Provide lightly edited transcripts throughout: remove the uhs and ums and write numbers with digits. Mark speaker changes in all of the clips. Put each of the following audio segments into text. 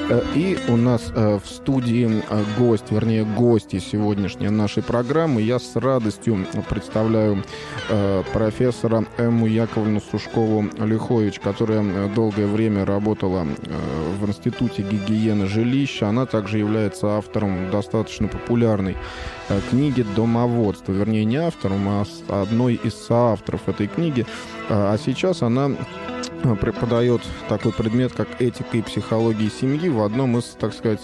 Speaker 1: И у нас в студии гости сегодняшней нашей программы. Я с радостью представляю профессора Эмму Яковлевну Сушкову-Лихович, которая долгое время работала в Институте гигиены жилища. Она также является автором достаточно популярной книги «Домоводство». Вернее, не автором, а одной из соавторов этой книги. А сейчас она преподает такой предмет, как этика и психология семьи в одном из, так сказать,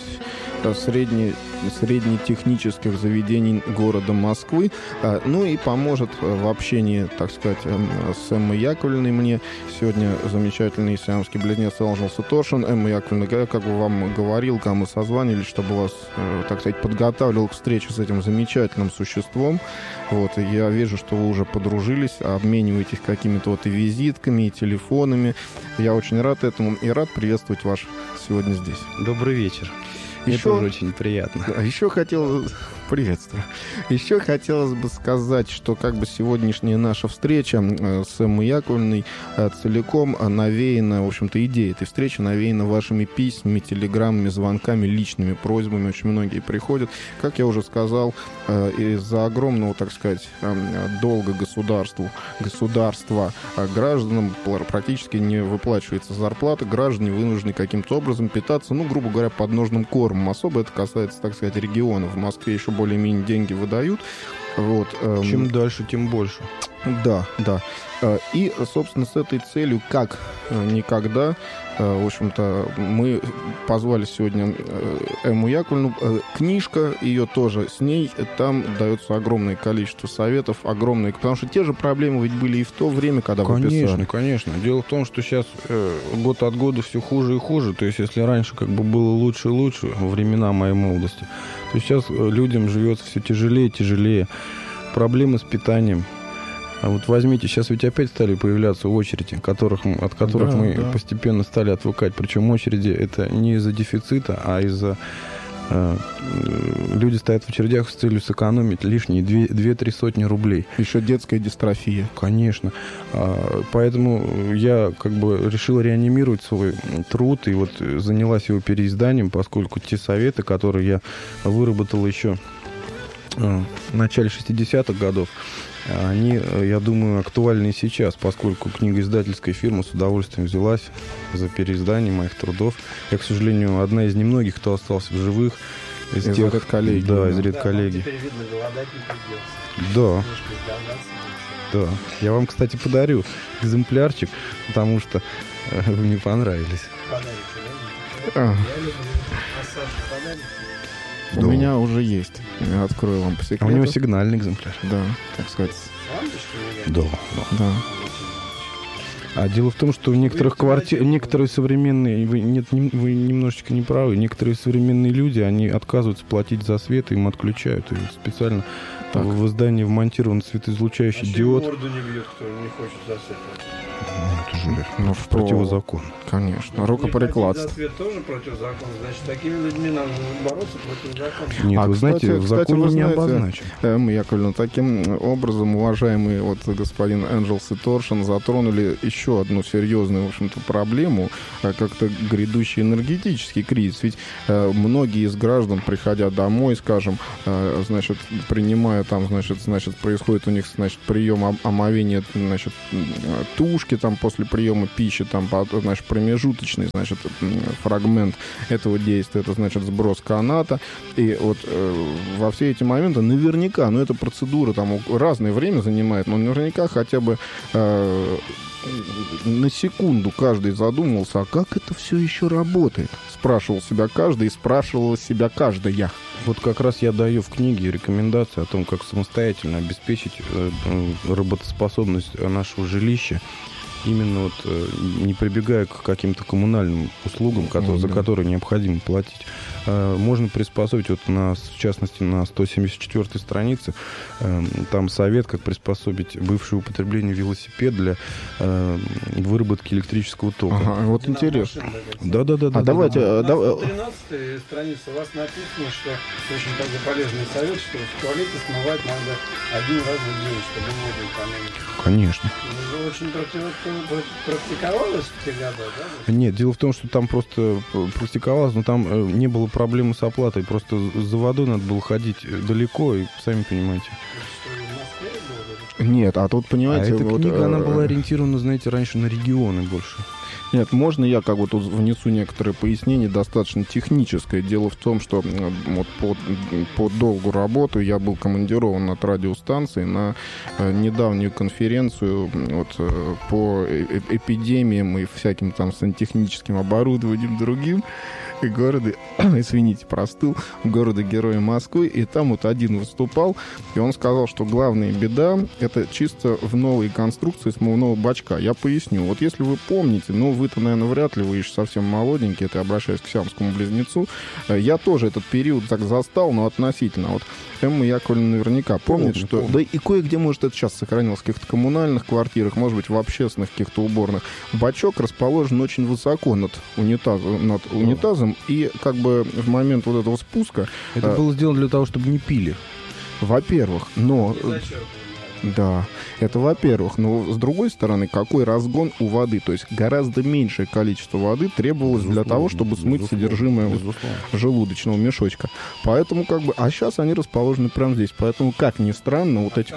Speaker 1: среднетехнических заведений города Москвы. Ну и поможет в общении, так сказать, с Эммой Яковлевной мне сегодня замечательный сиамский близнец Энджел Ситоршин. Эмма Яковлевна, я как бы вам говорил, когда мы созванивались, чтобы вас, так сказать, подготавливал к встрече с этим замечательным существом. Вот, и я вижу, что вы уже подружились, обмениваетесь какими-то вот и визитками, и телефонами. Я очень рад этому и рад приветствовать вас сегодня здесь.
Speaker 2: Добрый вечер. Мне тоже очень приятно.
Speaker 1: Еще хотелось бы сказать, что как бы сегодняшняя наша встреча с Эммой Яковлевной целиком навеяна, в общем-то, идея этой встречи навеяна вашими письмами, телеграммами, звонками, личными просьбами. Очень многие приходят. Как я уже сказал, из-за огромного, так сказать, долга государства гражданам практически не выплачивается зарплата. Граждане вынуждены каким-то образом питаться, ну, грубо говоря, подножным кормом. Особо это касается, так сказать, регионов. В Москве еще более-менее деньги выдают. Вот.
Speaker 2: Чем дальше, тем больше.
Speaker 1: Да. И, собственно, с этой целью, как никогда, в общем-то, мы позвали сегодня Эмму Яковлевну. Книжка ее тоже с ней. Там дается огромное количество советов, потому что те же проблемы ведь были и в то время, когда вы писали.
Speaker 2: Конечно. Дело в том, что сейчас год от года все хуже и хуже. То есть, если раньше как бы было лучше и лучше, во времена моей молодости, то сейчас людям живется все тяжелее и тяжелее. Проблемы с питанием. А вот возьмите, сейчас ведь опять стали появляться очереди, от которых мы постепенно стали отвыкать. Причем очереди это не из-за дефицита, а из-за... люди стоят в очередях с целью сэкономить лишние 2-3 сотни рублей.
Speaker 1: Еще детская дистрофия.
Speaker 2: Конечно. Поэтому я как бы решил реанимировать свой труд и вот занялась его переизданием, поскольку те советы, которые я выработал еще в начале 60-х годов, они, я думаю, актуальны и сейчас, поскольку книгоиздательская фирма с удовольствием взялась за переиздание моих трудов. Я, к сожалению, одна из немногих, кто остался в живых.
Speaker 1: Из редколлегии.
Speaker 2: Да, из редколлегии.
Speaker 3: Теперь видно, голодать не придется.
Speaker 2: Да. Я вам, кстати, подарю экземплярчик, потому что вы мне понравились.
Speaker 3: Подарите, да? Я люблю массаж подарить.
Speaker 1: У меня уже есть. Я открою вам по секрету.
Speaker 2: А у него сигнальный экземпляр.
Speaker 1: Да, так сказать.
Speaker 2: Да. А дело в том, что в некоторых квартирах, некоторые современные, вы немножечко не правы, некоторые современные люди, они отказываются платить за свет, им отключают. И специально в здании вмонтирован светоизлучающий диод.
Speaker 3: Морду не бьет, кто не хочет за свет платить.
Speaker 2: Это же противозаконно.
Speaker 1: Конечно. Рукоприкладство.
Speaker 3: За свет тоже противозаконно. Значит, такими людьми надо бороться противозаконно.
Speaker 2: Нет, вы знаете, в законе не обозначено.
Speaker 1: Эмма Яковлевна, таким образом, уважаемый господин Энджел Ситоршин, затронули еще одну серьезную, в общем-то, проблему, как-то грядущий энергетический кризис. Ведь многие из граждан, приходя домой, скажем, значит, принимая там, значит, происходит у них, значит, прием омовения, значит, тушки, там, после приема пищи, там, значит, промежуточный, значит, фрагмент этого действия, это, значит, сброс каната. И вот во все эти моменты наверняка, эта процедура там разное время занимает, но наверняка хотя бы на секунду каждый задумывался, а как это все еще работает? Спрашивал себя каждый и спрашивала себя каждая.
Speaker 2: Вот как раз я даю в книге рекомендации о том, как самостоятельно обеспечить работоспособность нашего жилища, именно вот не прибегая к каким-то коммунальным услугам, за которые необходимо платить. Можно приспособить, вот в частности, на 174-й странице, там совет, как приспособить бывшее употребление велосипед для выработки электрического тока.
Speaker 1: Ага, вот интересно.
Speaker 2: Да.
Speaker 1: Давайте...
Speaker 3: На 113-й странице у вас написано, что очень такой полезный совет, что в туалете смывать надо один раз в день, чтобы воду экономить.
Speaker 2: Конечно.
Speaker 3: Это очень противозаконно. практиковалось в те годы, да?
Speaker 2: Нет, дело в том, что там просто практиковалось, но там не было проблемы с оплатой. Просто за водой надо было ходить далеко, и сами понимаете.
Speaker 1: Нет, а тут, понимаете...
Speaker 2: эта книга, она была ориентирована, знаете, раньше на регионы больше.
Speaker 1: Нет, можно я как бы тут внесу некоторые пояснения, достаточно техническое. Дело в том, что вот по долгу работы я был командирован от радиостанции на недавнюю конференцию вот, по эпидемиям и всяким там сантехническим оборудованием другим города, извините, простыл, города-героя Москвы, и там вот один выступал, и он сказал, что главная беда — это чисто в новой конструкции смывного бачка. Я поясню. Вот если вы помните, ну, вы-то, наверное, вряд ли, вы еще совсем молоденький, это я обращаюсь к сиамскому близнецу, я тоже этот период так застал, но относительно. Вот Эмма Яковлевна наверняка помнит, что... Да и кое-где, может, это сейчас сохранилось, в каких-то коммунальных квартирах, может быть, в общественных каких-то уборных. Бачок расположен очень высоко над унитазом, и как бы в момент вот этого спуска...
Speaker 2: Это было сделано для того, чтобы не пили.
Speaker 1: Во-первых, но... Да, это во-первых. Но с другой стороны, какой разгон у воды? То есть гораздо меньшее количество воды требовалось для того, чтобы смыть содержимое желудочного мешочка. Поэтому как бы... А сейчас они расположены прямо здесь. Поэтому, как ни странно, вот эти...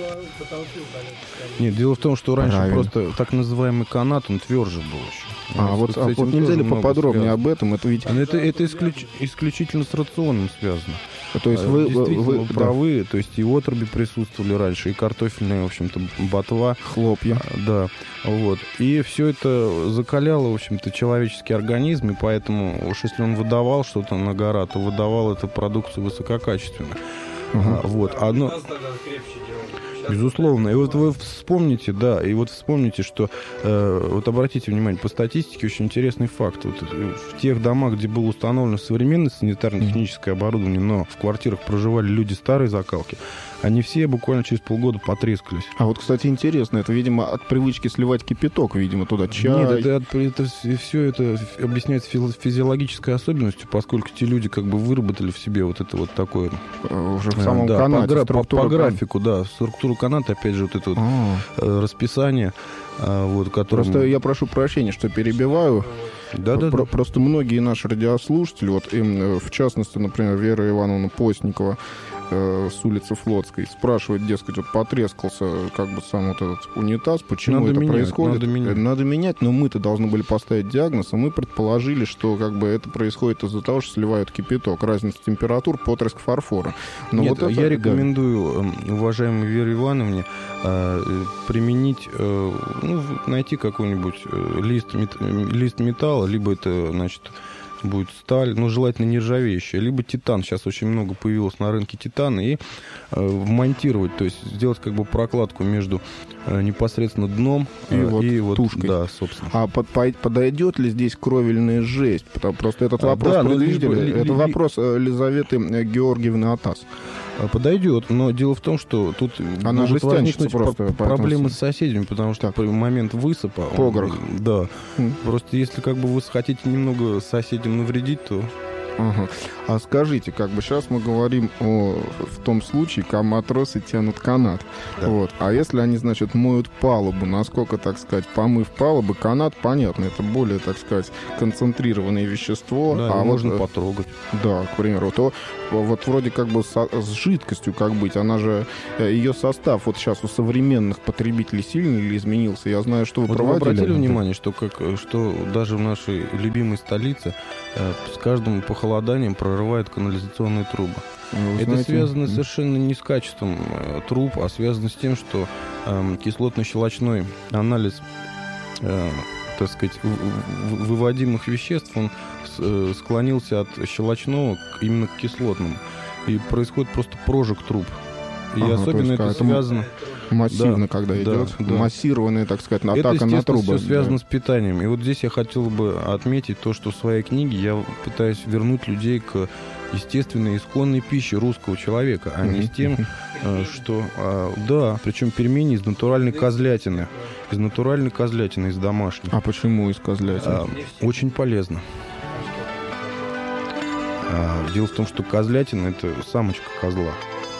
Speaker 2: Нет, дело в том, что раньше просто так называемый канат, он тверже был еще.
Speaker 1: Вот нельзя ли поподробнее об этом? Это ведь...
Speaker 2: Это исключительно с рационом связано.
Speaker 1: То есть вы
Speaker 2: правы, то есть и отруби присутствовали раньше, и картофельная, в общем-то, ботва.
Speaker 1: Хлопья.
Speaker 2: Да, вот. И все это закаляло, в общем-то, человеческий организм, и поэтому уж если он выдавал что-то на гора, то выдавал эту продукцию высококачественную. Вот. Одно... Безусловно. И вот вы вспомните, что, вот обратите внимание, по статистике очень интересный факт. Вот в тех домах, где было установлено современное санитарно-техническое оборудование, но в квартирах проживали люди старой закалки, они все буквально через полгода потрескались.
Speaker 1: А вот, кстати, интересно, это, видимо, от привычки сливать кипяток, видимо, туда чай.
Speaker 2: Нет, все это объясняется физиологической особенностью, поскольку те люди как бы выработали в себе вот это вот такое...
Speaker 1: Уже в самом канате.
Speaker 2: По графику, да, структуру каната, опять же, вот это вот расписание, вот, которое...
Speaker 1: Просто я прошу прощения, что перебиваю.
Speaker 2: Да.
Speaker 1: Просто многие наши радиослушатели, вот им, в частности, например, Вера Ивановна Постникова с улицы Флотской, спрашивает, дескать, вот потрескался как бы сам вот этот унитаз, почему
Speaker 2: надо
Speaker 1: это
Speaker 2: менять,
Speaker 1: происходит? Надо менять, но мы-то должны были поставить диагноз, а мы предположили, что как бы это происходит из-за того, что сливают кипяток, разница температур, потреск фарфора. Но
Speaker 2: нет,
Speaker 1: вот это,
Speaker 2: я рекомендую, уважаемой Вере Ивановне, применить, найти какой-нибудь лист металла, либо это, значит, будет сталь, желательно нержавеющая, либо титан. Сейчас очень много появилось на рынке титана. И вмонтировать, то есть сделать как бы прокладку между непосредственно дном и вот
Speaker 1: тушкой.
Speaker 2: Да, собственно.
Speaker 1: А подойдет ли здесь кровельная жесть? Просто этот вопрос предвидели. Это вопрос Елизаветы Георгиевны Атас.
Speaker 2: Подойдет, но дело в том, что тут
Speaker 1: она
Speaker 2: может
Speaker 1: возникнуть
Speaker 2: просто проблемы с соседями, потому что в момент высыпа...
Speaker 1: Погрох.
Speaker 2: Да. Просто если как бы вы хотите немного соседям навредить, то...
Speaker 1: Ага. А скажите, как бы сейчас мы говорим в том случае, когда матросы тянут канат. Да. Вот. А если они, значит, моют палубу, насколько, так сказать, помыв палубы, канат, понятно, это более, так сказать, концентрированное вещество.
Speaker 2: Да,
Speaker 1: а
Speaker 2: можно потрогать.
Speaker 1: Да, к примеру. То вот вроде как бы с жидкостью как быть, она же, ее состав вот сейчас у современных потребителей сильно или изменился? Я знаю, что вы проводили.
Speaker 2: Вы обратили внимание, что даже в нашей любимой столице с каждым похолоданием прорывают канализационные трубы. Это связано совершенно не с качеством труб, а связано с тем, что кислотно-щелочной анализ, так сказать, выводимых веществ, он склонился от щелочного именно к кислотному. И происходит просто прожиг труб. И особенно это связано...
Speaker 1: Массивно, когда идет, массированная, так сказать, атака на трубы.
Speaker 2: Это, все связано с питанием. И вот здесь я хотел бы отметить то, что в своей книге я пытаюсь вернуть людей к естественной, исконной пище русского человека, а не с тем, что... Да, причем пельмени из натуральной козлятины. Из домашней.
Speaker 1: А почему из козлятины?
Speaker 2: Очень полезно. Дело в том, что козлятина — это самочка козла.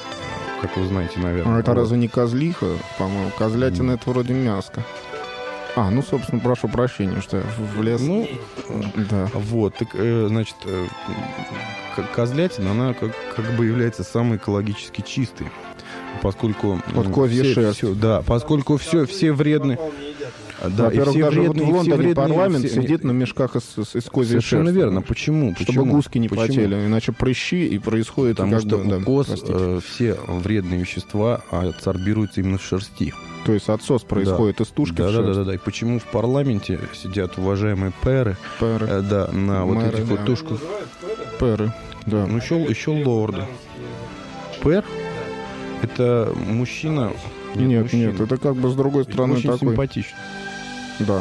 Speaker 2: Как вы знаете, наверное.
Speaker 1: А это разве не козлиха? По-моему, козлятина — это вроде мяско. Ну, собственно, прошу прощения, что я влез.
Speaker 2: Ну,
Speaker 1: да.
Speaker 2: Вот, так, значит, козлятина, она как бы является самой экологически чистой, поскольку...
Speaker 1: Вот козья шерсть.
Speaker 2: Поскольку все вредные... Да,
Speaker 1: во-первых,
Speaker 2: все
Speaker 1: даже
Speaker 2: вредные,
Speaker 1: вот в Лондоне парламент
Speaker 2: все...
Speaker 1: сидит на мешках из козьей
Speaker 2: Совершенно
Speaker 1: шерсти.
Speaker 2: верно. Почему?
Speaker 1: Чтобы гуски не потели, иначе прыщи, и происходит...
Speaker 2: Потому что у коз
Speaker 1: простите.
Speaker 2: все вредные вещества адсорбируются именно в шерсти.
Speaker 1: То есть отсос происходит из тушки в шерсть.
Speaker 2: Да. И почему в парламенте сидят уважаемые пэры, на вот
Speaker 1: Мэры,
Speaker 2: этих вот тушках?
Speaker 1: Пэры, да.
Speaker 2: Ну, еще лорды. Пэр? Это мужчина...
Speaker 1: Нет, это как бы с другой стороны
Speaker 2: очень
Speaker 1: такой...
Speaker 2: симпатичный.
Speaker 1: Да.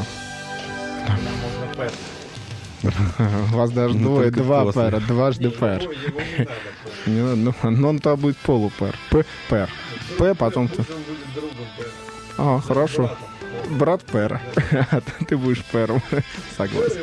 Speaker 1: Вас даже двое, два пэра, дважды пэр. Не надо, но он то будет полупэр. Пэр. П, потом ты... Хорошо. Брат пэра. Ты будешь пэром. Согласен.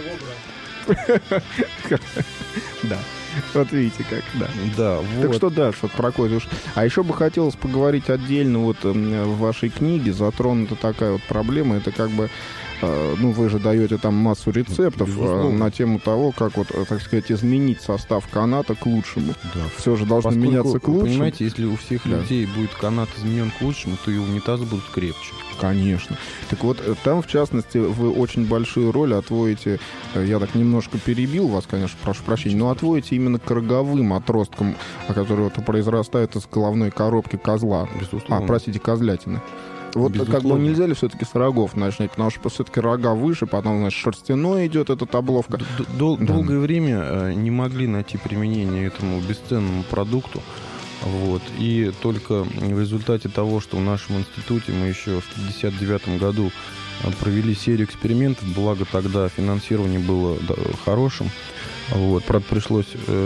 Speaker 1: Да. Вот видите как, да.
Speaker 2: Да, вот.
Speaker 1: Так что дальше, вот про козью. А еще бы хотелось поговорить отдельно, вот в вашей книге затронута такая вот проблема, это как бы, вы же даете там массу рецептов на тему того, как вот, так сказать, изменить состав каната к лучшему. Да. Все же должно меняться к лучшему.
Speaker 2: Понимаете, если у всех людей будет канат изменен к лучшему, то и унитазы будут крепче.
Speaker 1: Конечно. Так вот, там, в частности, вы очень большую роль отводите, я так немножко перебил вас, конечно, прошу прощения, но отводите именно к роговым отросткам, которые вот произрастают из головной коробки козла.
Speaker 2: Безусловно.
Speaker 1: Простите, козлятины. Вот
Speaker 2: безусловно.
Speaker 1: Как бы нельзя ли все-таки с рогов начать, потому что все-таки рога выше, потом, значит, шерстяной идет эта обловка.
Speaker 2: Долгое время не могли найти применение этому бесценному продукту. Вот. И только в результате того, что в нашем институте мы еще в 1959 году провели серию экспериментов, благо тогда финансирование было хорошим. Вот. Правда, пришлось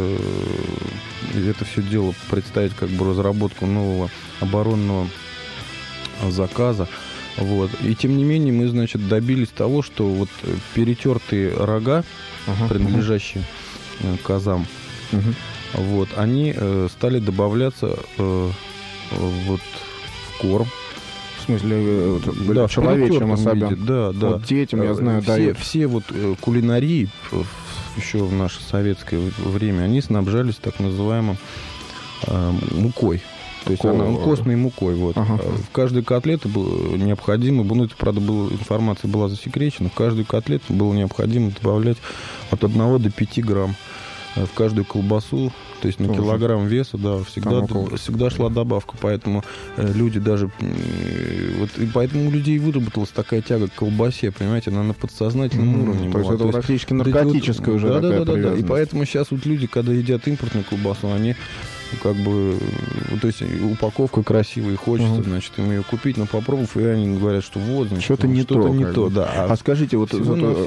Speaker 2: это все дело представить как бы разработку нового оборонного заказа. Вот. И тем не менее мы, значит, добились того, что вот перетертые рога, принадлежащие козам, вот, они стали добавляться вот в корм.
Speaker 1: В смысле, да, человечьим особенно.
Speaker 2: Да.
Speaker 1: Вот детям, я знаю,
Speaker 2: все вот кулинарии еще в наше советское время, они снабжались так называемым мукой. То есть она костной мукой. Вот. В каждой котлете было необходимо, это, правда, информация была засекречена, в каждую котлету было необходимо добавлять от 1 до 5 грамм. В каждую колбасу, то есть на килограмм веса, да, всегда шла добавка. Поэтому люди даже... Вот, и поэтому у людей выработалась такая тяга к колбасе, понимаете, она на подсознательном уровне
Speaker 1: была. То есть это практически наркотическая уже такая привязанность.
Speaker 2: И поэтому сейчас вот люди, когда едят импортную колбасу, они как бы... То есть упаковка красивая, и хочется, значит, им ее купить, но попробовав, и они говорят, что вот, значит,
Speaker 1: что-то не то.
Speaker 2: Да.
Speaker 1: А скажите, вот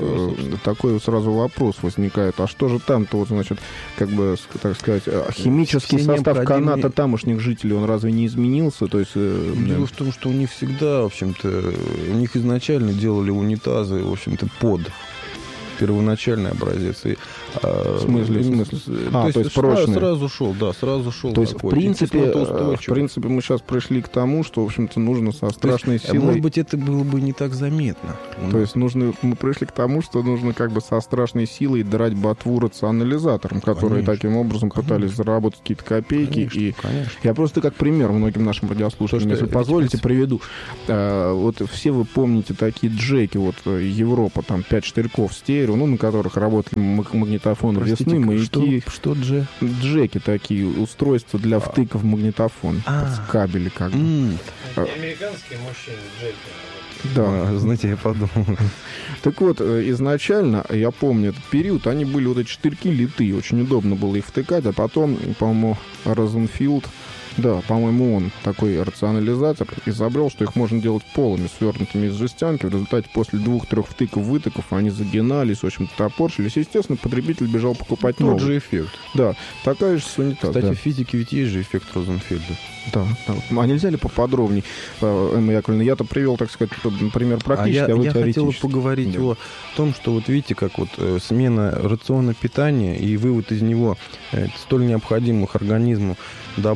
Speaker 1: такой сразу вопрос возникает. А что же там-то, вот, значит, как бы, так сказать, химический состав каната тамошних жителей, он разве не изменился? То есть,
Speaker 2: дело в том, что у них всегда, в общем-то, у них изначально делали унитазы, в общем-то, под первоначальный образец.
Speaker 1: В смысле?
Speaker 2: То есть прочный. Сразу шел.
Speaker 1: То есть, в принципе, мы сейчас пришли к тому, что, в общем-то, нужно со страшной силой...
Speaker 2: Может быть, это было бы не так заметно.
Speaker 1: То есть мы пришли к тому, что нужно как бы со страшной силой драть ботву рационализаторам, которые таким образом пытались заработать какие-то копейки.
Speaker 2: Конечно.
Speaker 1: Я просто как пример многим нашим радиослушателям, если позволите, приведу. Вот все вы помните такие джеки, вот Европа, там 5 штырьков стерео, на которых работали магнитофоны весны, маяки.
Speaker 2: Что
Speaker 1: Джеки такие, устройства для втыка в магнитофон. Кабели как бы.
Speaker 3: Не американские мужчины, джеки.
Speaker 1: Да.
Speaker 2: Знаете, я подумал.
Speaker 1: Так вот, изначально, я помню этот период, они были вот эти штырьки литые, очень удобно было их втыкать, а потом, по-моему, Розенфилд, да, по-моему, он такой рационализатор изобрел, что их можно делать полыми, свернутыми из жестянки. В результате после 2-3 втыков-вытыков они загинались, в общем-то, топорщились. Естественно, потребитель бежал покупать новый.
Speaker 2: Тот же эффект.
Speaker 1: Да, такая же с унитазом.
Speaker 2: Кстати, в физике ведь есть же эффект Розенфельда.
Speaker 1: Да. А нельзя ли поподробнее, Эмма Яковлевна? Я-то привел, так сказать, пример практически, а вы теоретически.
Speaker 2: Я хотел поговорить о том, что вот видите, как вот смена рациона питания и вывод из него столь необходимых организму добавок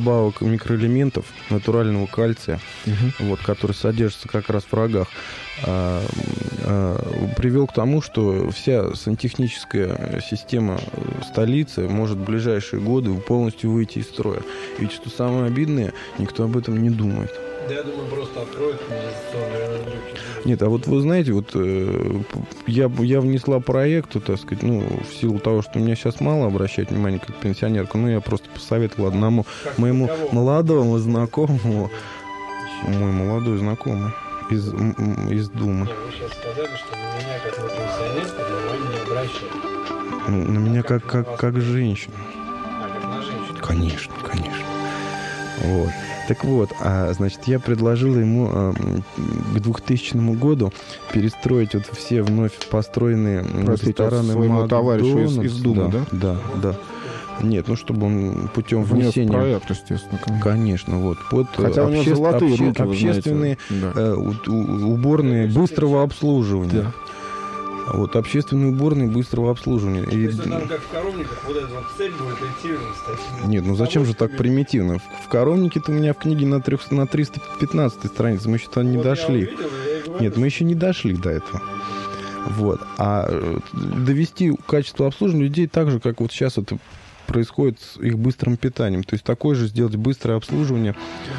Speaker 2: микроэлементов, натурального кальция, вот, который содержится как раз в рогах, привел к тому, что вся сантехническая система столицы может в ближайшие годы полностью выйти из строя. Ведь что самое обидное, никто об этом не думает.
Speaker 3: Да, я думаю, просто откроют канализационные люки.
Speaker 2: Нет, а вот вы знаете, вот я внесла проект, так сказать, в силу того, что меня сейчас мало обращать внимание как пенсионерку, я просто посоветовал одному моему молодому знакомому, мой молодой знакомый из Думы.
Speaker 3: Вы сейчас сказали, что на меня как на пенсионерку внимание не обращают.
Speaker 2: На меня как женщину.
Speaker 3: Как на женщину?
Speaker 2: Конечно. Вот. Так вот, значит, я предложил ему к 2000 году перестроить вот все вновь построенные рестораны
Speaker 1: своему товарищу из Думы, да?
Speaker 2: Да. Нет, чтобы он путем
Speaker 1: внес
Speaker 2: внесения...
Speaker 1: проект, естественно.
Speaker 2: Конечно, вот. Под
Speaker 1: хотя у него золотые руки,
Speaker 2: общественные уборные быстрого обслуживания.
Speaker 1: Да.
Speaker 2: Вот, общественные уборные быстрого обслуживания.
Speaker 3: То есть там как в коровниках вот эта вот цель будет идти стать.
Speaker 2: Нет, зачем же так примитивно? В коровнике-то у меня в книге на 315 странице, мы еще туда не дошли. Нет, мы еще не дошли до этого. Вот. А довести качество обслуживания людей так же, как вот сейчас это происходит с их быстрым питанием. То есть такое же сделать быстрое обслуживание.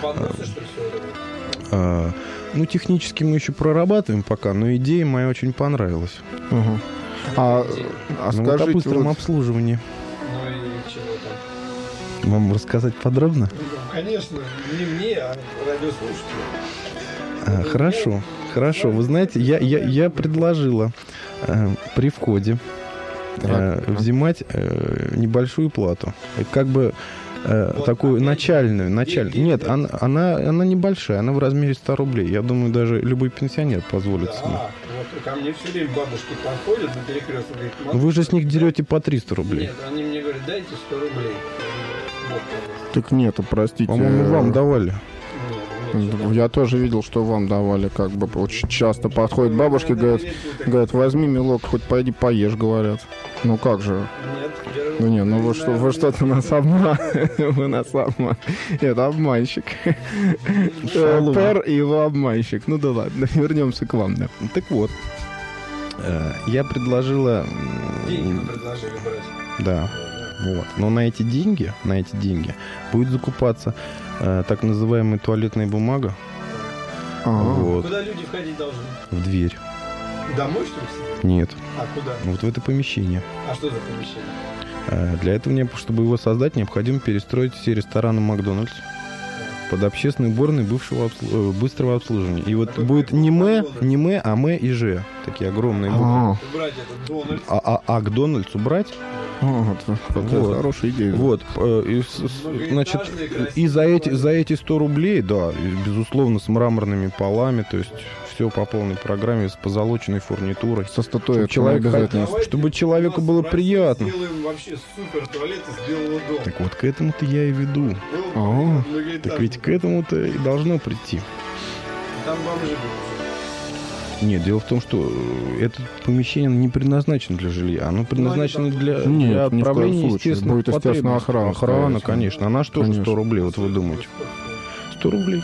Speaker 2: Технически мы еще прорабатываем пока, но идея моя очень понравилась.
Speaker 1: Угу. А скажите,
Speaker 2: о быстром обслуживании.
Speaker 3: Ну и чего там?
Speaker 2: Вам рассказать подробно?
Speaker 3: Конечно, не мне, а радиослушателю.
Speaker 2: Хорошо. Вы знаете, я предложила при входе взимать небольшую плату. Как бы такую начальную. Нет, она небольшая, она в размере 100 рублей. Я думаю, даже любой пенсионер позволит себе.
Speaker 3: Вот ко мне все время бабушки подходят на перекресток, говорят,
Speaker 2: вы же с них дерете по 300 рублей.
Speaker 3: Нет, они мне говорят, дайте 100 рублей. Вот,
Speaker 1: так нет, простите.
Speaker 2: По-моему, вам давали.
Speaker 1: Я тоже видел, что вам давали, как бы очень часто подходят бабушки, говорят, возьми, милок, хоть пойди поешь, говорят. Ну как же? Нет, вы что-то нас обманываете. Вы нас обманываете. Это обманщик. Пер и его обманщик. Ну да ладно, вернемся к вам. Да.
Speaker 2: Так вот, я предложила...
Speaker 3: Деньги предложили брать.
Speaker 2: Да. Вот. Но на эти деньги будет закупаться так называемая туалетная бумага.
Speaker 1: Вот.
Speaker 3: Куда люди входить должны?
Speaker 2: В дверь.
Speaker 3: Домой, что ли?
Speaker 2: Нет.
Speaker 3: А куда?
Speaker 2: Вот в это помещение.
Speaker 3: А что за помещение?
Speaker 2: Для этого, чтобы его создать, необходимо перестроить все рестораны «Макдональдс» под общественные уборные быстрого обслуживания. И вот будет не «Мэ», а «Мэ» и «Ж». Такие огромные буквы.
Speaker 3: Убрать этот «Дональдс».
Speaker 2: А к «Дональдс» убрать?
Speaker 1: Вот. Хорошая идея.
Speaker 2: Вот. Значит, и за эти 100 рублей, да, безусловно, с мраморными полами, то есть все по полной программе, с позолоченной фурнитурой.
Speaker 1: Со статуэткой обязательно.
Speaker 2: Чтобы человеку было приятно.
Speaker 3: Сделаем вообще супер туалет из Белого дома.
Speaker 2: Так вот, к этому-то я и веду. Так ведь к этому-то и должно прийти.
Speaker 3: Там бомжи будут.
Speaker 2: Нет, дело в том, что это помещение не предназначено для жилья, оно предназначено для отправления естественных
Speaker 1: будет, естественно,
Speaker 2: потребностей. Охрана, конечно. Она что же 100 рублей, вот вы думаете? 100 рублей.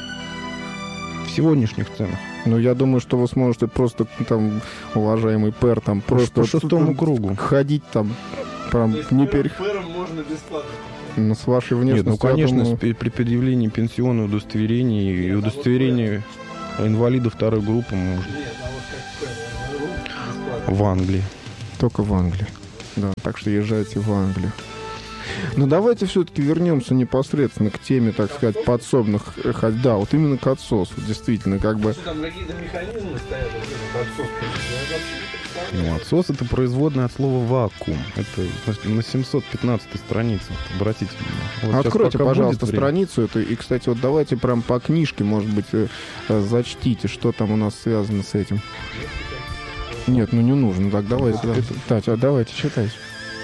Speaker 2: В сегодняшних ценах.
Speaker 1: Ну, я думаю, что вы сможете просто там, уважаемый пэр, там просто...
Speaker 2: По шестому кругу.
Speaker 1: Ходить там, прям не
Speaker 3: пэром можно бесплатно.
Speaker 1: Ну, с вашей внешностью...
Speaker 2: Нет, конечно,
Speaker 1: думаю...
Speaker 2: при предъявлении пенсионного удостоверения и удостоверения инвалида второй группы можно.
Speaker 3: Нет, а вот как пэр,
Speaker 2: в Англии.
Speaker 1: Только в Англии. Да, так что езжайте в Англию. Ну, давайте все-таки вернемся непосредственно к теме, так сказать, подсобных... Да, вот именно к отсосу, действительно, как бы...
Speaker 3: Что там какие-то механизмы стоят, отсос?
Speaker 2: Ну, отсос — это производное от слова «вакуум». Это на 715 странице. Обратите внимание. Вот
Speaker 1: откройте, пожалуйста, страницу эту. И, кстати, вот давайте прям по книжке, может быть, зачтите, что там у нас связано с этим. Нет, ну не нужно. Так, давайте читайте.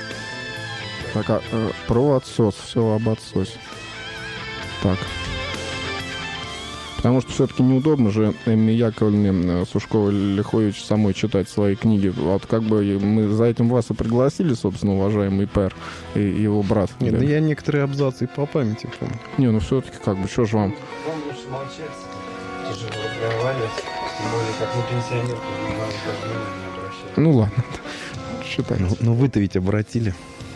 Speaker 1: Так, про отсос. Все об отсосе. Так. Потому что все-таки неудобно же Эмме Яковлевне Сушковой-Лихович самой читать свои книги. Вот как бы мы за этим вас и пригласили, собственно, уважаемый Пэр и его брат.
Speaker 2: Нет, да я некоторые абзацы и по памяти помню.
Speaker 1: Не, ну все-таки как бы, что же вам?
Speaker 3: Вам лучше молчать, тяжело разговаривать, тем более, как на пенсионерку, не надо даже внимания не обращать.
Speaker 1: Ну ладно, считай.
Speaker 2: Ну вы-то ведь обратили.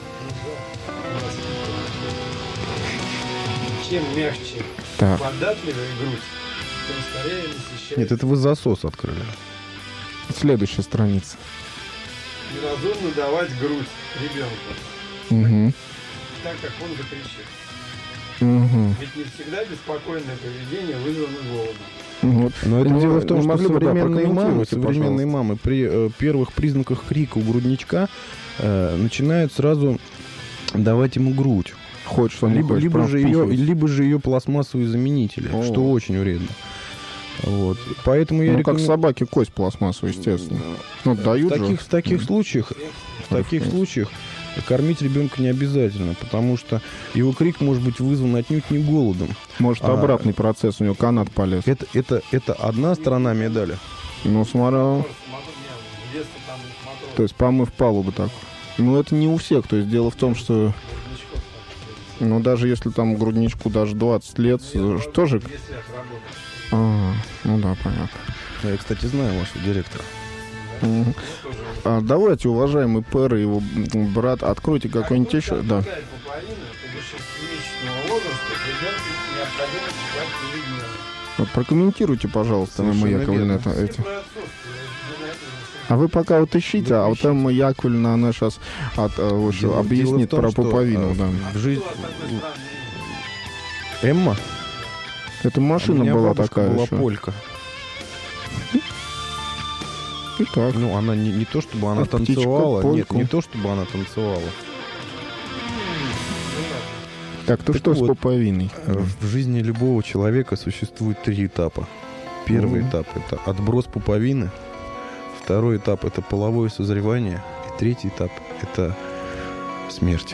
Speaker 3: Чем мягче,
Speaker 1: Так.
Speaker 3: податливая грудь, тем скорее насыщается.
Speaker 2: Нет, это вы засос открыли.
Speaker 1: Следующая страница.
Speaker 3: Неразумно давать грудь ребенку,
Speaker 1: Угу.
Speaker 3: так как он закричит.
Speaker 1: Угу.
Speaker 3: Ведь не всегда беспокойное поведение вызвано голодом.
Speaker 1: Вот.
Speaker 2: Но это
Speaker 1: Ну,
Speaker 2: дело в том,
Speaker 1: не
Speaker 2: что
Speaker 1: могли бы, да, прокомментировать,
Speaker 2: современные мамы при первых признаках крика у грудничка начинают сразу давать ему грудь.
Speaker 1: Хочешь, он не хочет,
Speaker 2: Либо
Speaker 1: прям впихивать.
Speaker 2: же ее пластмассовые заменители,
Speaker 1: О.
Speaker 2: что очень вредно. Вот. Поэтому я
Speaker 1: Ну, как
Speaker 2: рекомен-
Speaker 1: собаке кость пластмассовую, естественно. Ну, дают же.
Speaker 2: в таких случаях кормить ребенка не обязательно, потому что его крик может быть вызван отнюдь не голодом.
Speaker 1: Может, обратный процесс, у него канат полез.
Speaker 2: Это одна сторона медали.
Speaker 1: Ну, смотря...
Speaker 3: В детстве там не смотрел.
Speaker 1: То есть помыв палубу так. Ну, это не у всех. То есть дело в том, что... Ну, даже если там грудничку даже 20 лет, что же... Ну да, понятно.
Speaker 2: Я, кстати, знаю вашего директора.
Speaker 1: Мгм. Давайте, уважаемый Пэр и его брат, откройте какой-нибудь еще... Да. Вот прокомментируйте, пожалуйста, Эмма
Speaker 2: Совершенно
Speaker 1: Яковлевна,
Speaker 2: верно.
Speaker 1: это. А вы пока вот ищите, а вот Эмма Яковлевна, она сейчас
Speaker 2: Дело
Speaker 1: объяснит
Speaker 2: в том,
Speaker 1: про
Speaker 2: что,
Speaker 1: пуповину. Да.
Speaker 2: в жизни... Эмма?
Speaker 1: Это
Speaker 2: У
Speaker 1: машина
Speaker 2: меня
Speaker 1: была
Speaker 2: бабушка
Speaker 1: такая
Speaker 2: была
Speaker 1: еще.
Speaker 2: полька.
Speaker 1: И так.
Speaker 2: Ну, она не то, чтобы она
Speaker 1: Птичка,
Speaker 2: танцевала. Нет,
Speaker 1: польку.
Speaker 2: не то, чтобы она танцевала.
Speaker 1: Так, то
Speaker 2: Так
Speaker 1: что с
Speaker 2: вот.
Speaker 1: пуповиной?
Speaker 2: В жизни любого человека существует 3 этапа. Первый этап – это отброс пуповины. Второй этап – это половое созревание. И третий этап – это смерть.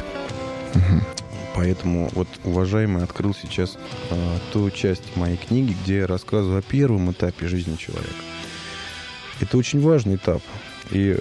Speaker 2: Поэтому, вот, уважаемый, открыл сейчас ту часть моей книги, где я рассказываю о первом этапе жизни человека. Это очень важный этап. И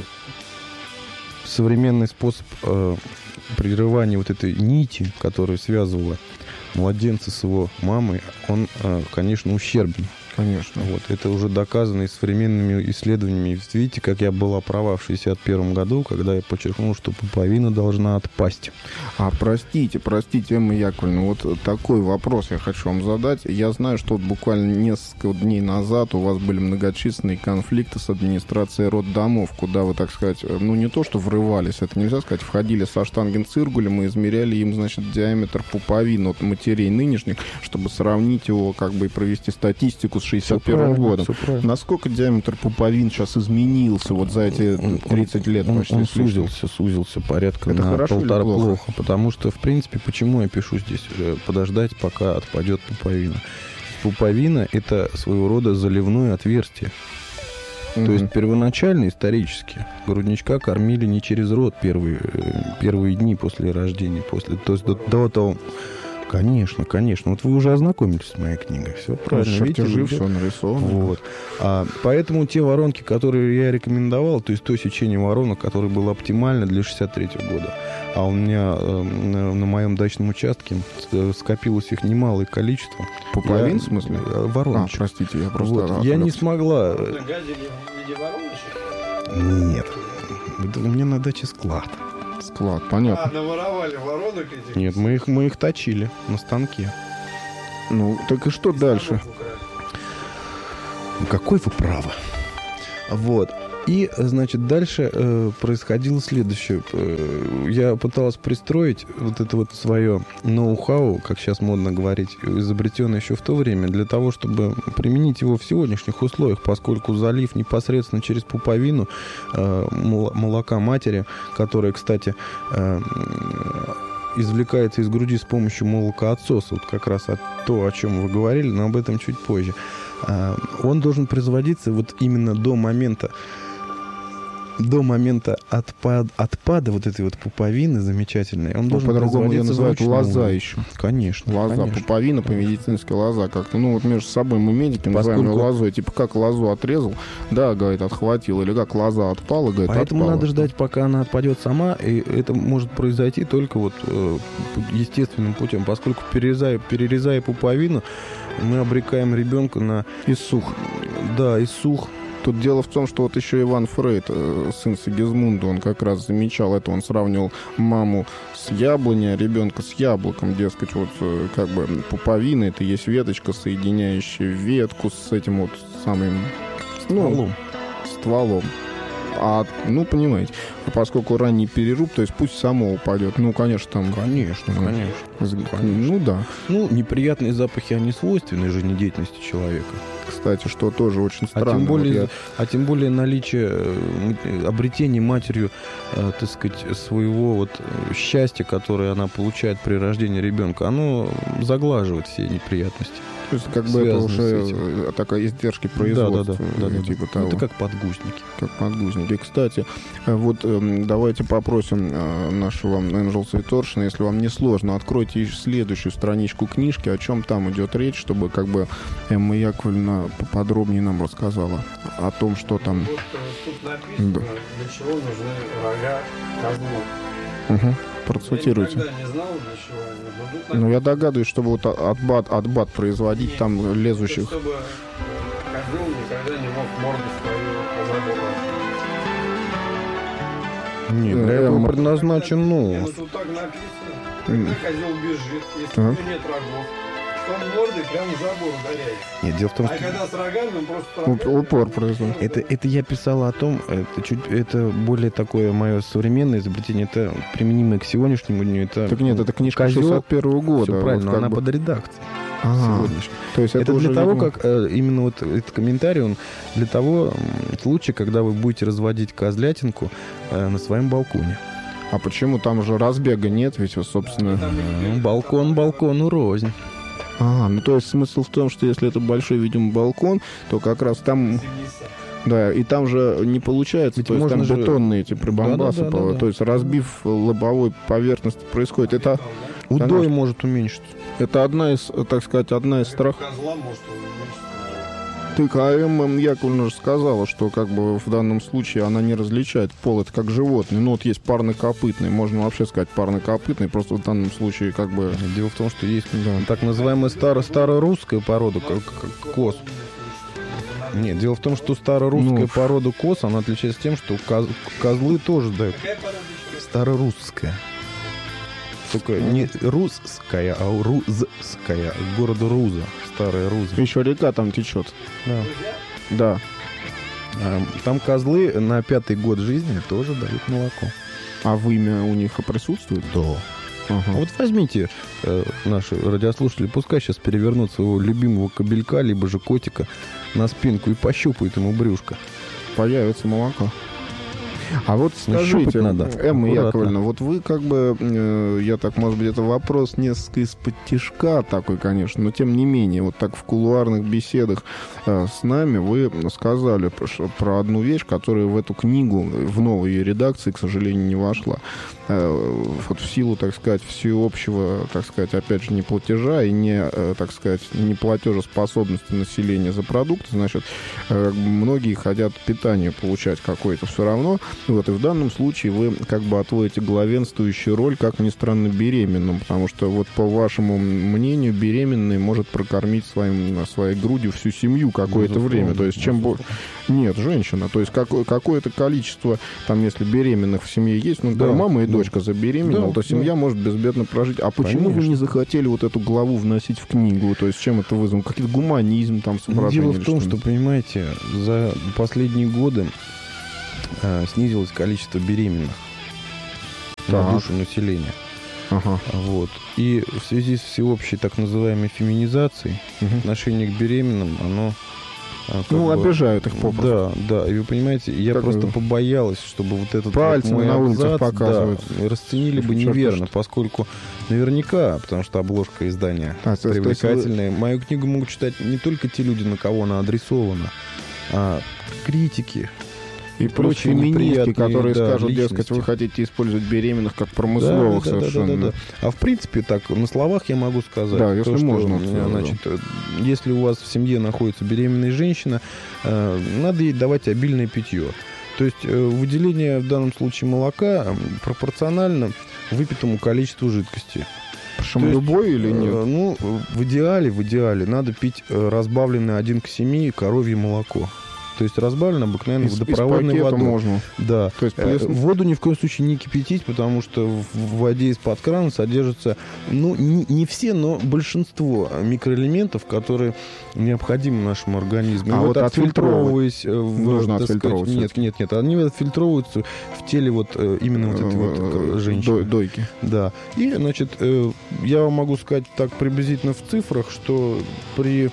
Speaker 2: современный способ прерывания вот этой нити, которая связывала младенца с его мамой, он, конечно, ущербен.
Speaker 1: Конечно.
Speaker 2: Вот, это уже доказано и современными исследованиями. Видите, как я была права в 1961 году, когда я подчеркнул, что пуповина должна отпасть.
Speaker 1: А простите, Эмма Яковлевна, вот такой вопрос я хочу вам задать. Я знаю, что вот буквально несколько дней назад у вас были многочисленные конфликты с администрацией роддомов, куда вы, так сказать, ну не то что врывались, это нельзя сказать, входили со штангенциркулем и измеряли им, значит, диаметр пуповин от матерей нынешних, чтобы сравнить его, как бы, и провести статистику с 61 годом. Насколько диаметр пуповин сейчас изменился вот за эти 30 лет почти?
Speaker 2: Он
Speaker 1: с лишним?
Speaker 2: сузился порядка
Speaker 1: Это
Speaker 2: на
Speaker 1: хорошо или
Speaker 2: 1,5
Speaker 1: плохо?
Speaker 2: плохо. Потому что, в принципе, почему я пишу здесь? Подождать, пока отпадет пуповина. Пуповина – это своего рода заливное отверстие. То есть первоначально, исторически, грудничка кормили не через рот первые дни после рождения. То есть до того... Конечно. Вот вы уже ознакомились с моей книгой. Все правильно.
Speaker 1: Чертежи, все нарисовано.
Speaker 2: Вот. Поэтому те воронки, которые я рекомендовал, то есть то сечение воронок, которое было оптимально для 1963 года, а у меня на моем дачном участке скопилось их немалое количество.
Speaker 1: Пуповин, в смысле?
Speaker 2: Вороночек.
Speaker 1: Простите, я просто...
Speaker 2: Вот. Я не смогла...
Speaker 3: Гадили в виде вороночек?
Speaker 2: Нет. У меня на даче склад.
Speaker 1: Склад, понятно.
Speaker 3: Наворовали воронок этих?
Speaker 2: Нет, мы их точили на станке.
Speaker 1: Ну, так и что дальше?
Speaker 2: Ну, какой вы правы. Вот. И, значит, дальше происходило следующее. Я пыталась пристроить вот это вот свое ноу-хау, как сейчас модно говорить, изобретенное еще в то время, для того, чтобы применить его в сегодняшних условиях, поскольку залив непосредственно через пуповину молока матери, которое, кстати, извлекается из груди с помощью молокоотсоса, вот как раз то, о чем вы говорили, но об этом чуть позже, он должен производиться вот именно до момента до момента отпада вот этой вот пуповины замечательной, он должен
Speaker 1: по-другому ее
Speaker 2: производиться
Speaker 1: называют
Speaker 2: вручную.
Speaker 1: лоза еще.
Speaker 2: Конечно.
Speaker 1: Лоза,
Speaker 2: конечно.
Speaker 1: пуповина по-медицински лоза. Как-то, ну, вот между собой мы медики называем ее лозой. Типа, как лозу отрезал, да, говорит, отхватил. Или как лоза отпала, говорит,
Speaker 2: Поэтому
Speaker 1: отпала.
Speaker 2: надо ждать, пока она отпадет сама, и это может произойти только вот естественным путем, поскольку перерезая пуповину, мы обрекаем ребенка на
Speaker 1: Иссух.
Speaker 2: иссух.
Speaker 1: Тут дело в том, что вот еще Иван Фрейд, сын Сигизмунда, он как раз замечал это, он сравнивал маму с яблоней, а ребенка с яблоком, дескать, вот как бы пуповина, это есть веточка, соединяющая ветку с этим вот самым стволом. Ну, понимаете, поскольку ранний переруб, то есть пусть само упадет. Ну, конечно, там...
Speaker 2: Конечно.
Speaker 1: Ну, да.
Speaker 2: Ну, неприятные запахи, они свойственны жизнедеятельности человека.
Speaker 1: Кстати, что тоже очень странно.
Speaker 2: Тем более наличие обретения матерью, так сказать, своего вот счастья, которое она получает при рождении ребенка, оно заглаживает все неприятности.
Speaker 1: То есть, как бы это уже такая издержки производства.
Speaker 2: Да.
Speaker 1: Типа того.
Speaker 2: Это как подгузники.
Speaker 1: Как подгузники. Кстати, вот давайте попросим нашего Энджел Свиторшина, если вам не сложно, откройте следующую страничку книжки, о чем там идет речь, чтобы как бы Эмма Яковлевна поподробнее нам рассказала о том, что там...
Speaker 3: Вот тут написано, для чего нужны рога козлов.
Speaker 1: Угу. Процитируйте.
Speaker 3: Я никогда не знал, для чего они будут.
Speaker 1: Ну, я догадываюсь, чтобы вот отбат производить там лезущих.
Speaker 3: Чтобы козел никогда не мог морду свою разобрать.
Speaker 2: Нет, для этого предназначен нос.
Speaker 3: Тут так написано. Когда козел бежит, если у него нет рогов, то он мордой прямо в забор ударяет.
Speaker 2: Нет, дело в том,
Speaker 3: А
Speaker 2: что...
Speaker 3: когда с рогами, он просто...
Speaker 1: Упор производит.
Speaker 2: Это я писал о том, это более такое мое современное изобретение, это применимое к сегодняшнему дню.
Speaker 1: Так нет, это книжка
Speaker 2: козел,
Speaker 1: 61-го года.
Speaker 2: Все правильно,
Speaker 1: вот
Speaker 2: она
Speaker 1: бы...
Speaker 2: под редакцией сегодняшней.
Speaker 1: То есть
Speaker 2: это
Speaker 1: уже
Speaker 2: для того,
Speaker 1: видимо...
Speaker 2: как именно вот этот комментарий, он для того случая, когда вы будете разводить козлятинку на своем балконе.
Speaker 1: А почему? Там же разбега нет, ведь, собственно...
Speaker 2: Балкон балкону рознь.
Speaker 1: Ну то есть смысл в том, что если это большой, видимо, балкон, то как раз там... Да, и там же не получается,
Speaker 2: ведь
Speaker 1: то есть там
Speaker 2: же...
Speaker 1: бетонные эти прибамбасы,
Speaker 2: да.
Speaker 1: То есть разбив лобовой поверхность происходит. Это...
Speaker 2: Удой может уменьшиться.
Speaker 1: Это одна из, так сказать, страхов.
Speaker 3: Козла может уменьшиться.
Speaker 1: Так, а Эмма Яковлевна же сказала, что как бы в данном случае она не различает пол, это как животные. Ну вот есть парнокопытный, можно вообще сказать парнокопытный, просто в данном случае как бы...
Speaker 2: Дело в том, что есть так называемая старорусская порода, как коз. Нет, дело в том, что старорусская порода коз, она отличается тем, что козлы тоже дают. Старорусская. Только не русская, а рузская. Города Руза. Старая Руза.
Speaker 1: Еще река там течет. Да.
Speaker 2: Там козлы на 5-й год жизни тоже дают молоко.
Speaker 1: А вымя у них присутствует?
Speaker 2: Да. А вот возьмите наши радиослушатели, пускай сейчас перевернут своего любимого кобелька, либо же котика на спинку и пощупают ему брюшко.
Speaker 1: Появится молоко. А вот скажите,
Speaker 2: надо.
Speaker 1: Эмма Яковлевна, вот вы как бы, я так, может быть, это вопрос несколько из-под тишка такой, конечно, но тем не менее, вот так в кулуарных беседах с нами вы сказали про одну вещь, которая в эту книгу, в новой ее редакции, к сожалению, не вошла. Вот в силу, так сказать, всеобщего, так сказать, опять же, не платежа и не, так сказать, не платежеспособности населения за продукты, значит, многие хотят питание получать какое-то все равно. Вот, и в данном случае вы как бы отводите главенствующую роль, как ни странно, беременным, потому что вот по вашему мнению беременный может прокормить своей грудью всю семью какое-то время. То есть чем больше... Нет, женщина. То есть какое-то количество, там, если беременных в семье есть, ну, да, мама и дочка забеременела, то семья может безбедно прожить. А почему вы не захотели вот эту главу вносить в книгу? То есть чем это вызвано? Какой-то гуманизм там соображение?
Speaker 2: Дело в том, что, понимаете, за последние годы снизилось количество беременных на душу населения. Вот. И в связи с всеобщей так называемой феминизацией отношение к беременным, оно...
Speaker 1: обижают их попросту.
Speaker 2: Да. И вы понимаете, я просто побоялась, чтобы вот этот
Speaker 1: пальцем
Speaker 2: мой
Speaker 1: на улицах
Speaker 2: абзац,
Speaker 1: показывают.
Speaker 2: Расценили бы неверно, поскольку наверняка, потому что обложка издания привлекательная, мою книгу могут читать не только те люди, на кого она адресована, а критики,
Speaker 1: И плюс
Speaker 2: прочие
Speaker 1: феминистки,
Speaker 2: неприятные,
Speaker 1: которые
Speaker 2: да,
Speaker 1: скажут,
Speaker 2: личности.
Speaker 1: дескать, вы хотите использовать беременных как промысловых совершенно.
Speaker 2: Да. А в принципе, так, на словах я могу сказать,
Speaker 1: Да, если
Speaker 2: что,
Speaker 1: можно.
Speaker 2: значит, если у вас в семье находится беременная женщина, надо ей давать обильное питье. То есть выделение в данном случае молока пропорционально выпитому количеству жидкости.
Speaker 1: Причем любой или нет?
Speaker 2: Ну, в идеале надо пить разбавленное 1 к 7 коровье молоко. То есть разбавлено обыкновенно водопроводной водой.
Speaker 1: Можно.
Speaker 2: Да.
Speaker 1: То есть
Speaker 2: воду ни в коем случае не кипятить, потому что в воде из-под крана содержатся, ну, не все, но большинство микроэлементов, которые необходимы нашему организму.
Speaker 1: А вот
Speaker 2: отфильтровываясь...
Speaker 1: Нужно отфильтровывать.
Speaker 2: Нет. Они отфильтровываются в теле вот именно вот этой вот женщины.
Speaker 1: Дойки.
Speaker 2: Да. И, значит, я вам могу сказать так приблизительно в цифрах, что при